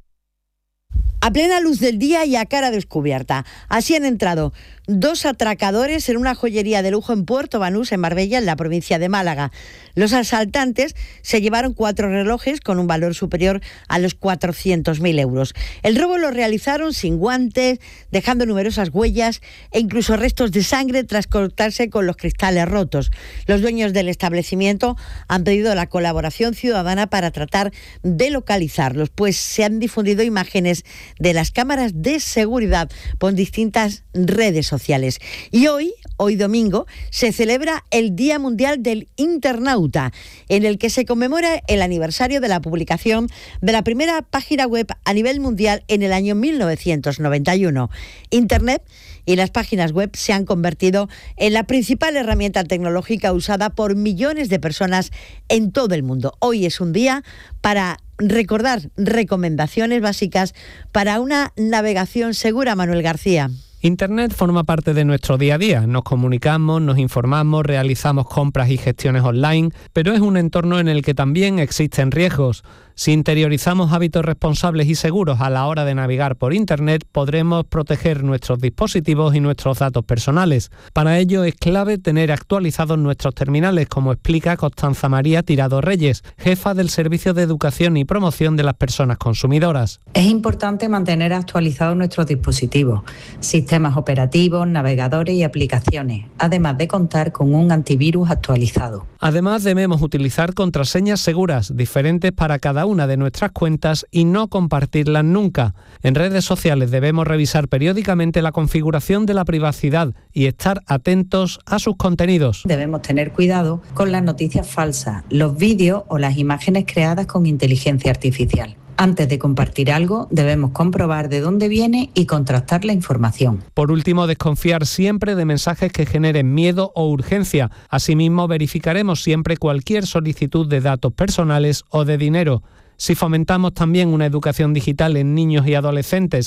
A plena luz del día y a cara descubierta. Así han entrado dos atracadores en una joyería de lujo en Puerto Banús, en Marbella, en la provincia de Málaga. Los asaltantes se llevaron cuatro relojes con un valor superior a los cuatrocientos mil euros. El robo lo realizaron sin guantes, dejando numerosas huellas e incluso restos de sangre tras cortarse con los cristales rotos. Los dueños del establecimiento han pedido la colaboración ciudadana para tratar de localizarlos, pues se han difundido imágenes de las cámaras de seguridad por distintas redes sociales. sociales. Y hoy, hoy domingo, se celebra el Día Mundial del Internauta, en el que se conmemora el aniversario de la publicación de la primera página web a nivel mundial en el año mil novecientos noventa y uno. Internet y las páginas web se han convertido en la principal herramienta tecnológica usada por millones de personas en todo el mundo. Hoy es un día para recordar recomendaciones básicas para una navegación segura. Manuel García. Internet forma parte de nuestro día a día. Nos comunicamos, nos informamos, realizamos compras y gestiones online, pero es un entorno en el que también existen riesgos. Si interiorizamos hábitos responsables y seguros a la hora de navegar por Internet, podremos proteger nuestros dispositivos y nuestros datos personales. Para ello es clave tener actualizados nuestros terminales, como explica Constanza María Tirado Reyes, jefa del Servicio de Educación y Promoción de las Personas Consumidoras. Es importante mantener actualizados nuestros dispositivos, sistemas operativos, navegadores y aplicaciones, además de contar con un antivirus actualizado. Además, debemos utilizar contraseñas seguras, diferentes para cada una de nuestras cuentas y no compartirlas nunca. En redes sociales debemos revisar periódicamente la configuración de la privacidad y estar atentos a sus contenidos. Debemos tener cuidado con las noticias falsas, los vídeos o las imágenes creadas con inteligencia artificial. Antes de compartir algo, debemos comprobar de dónde viene y contrastar la información. Por último, desconfiar siempre de mensajes que generen miedo o urgencia. Asimismo, verificaremos siempre cualquier solicitud de datos personales o de dinero. Si fomentamos también una educación digital en niños y adolescentes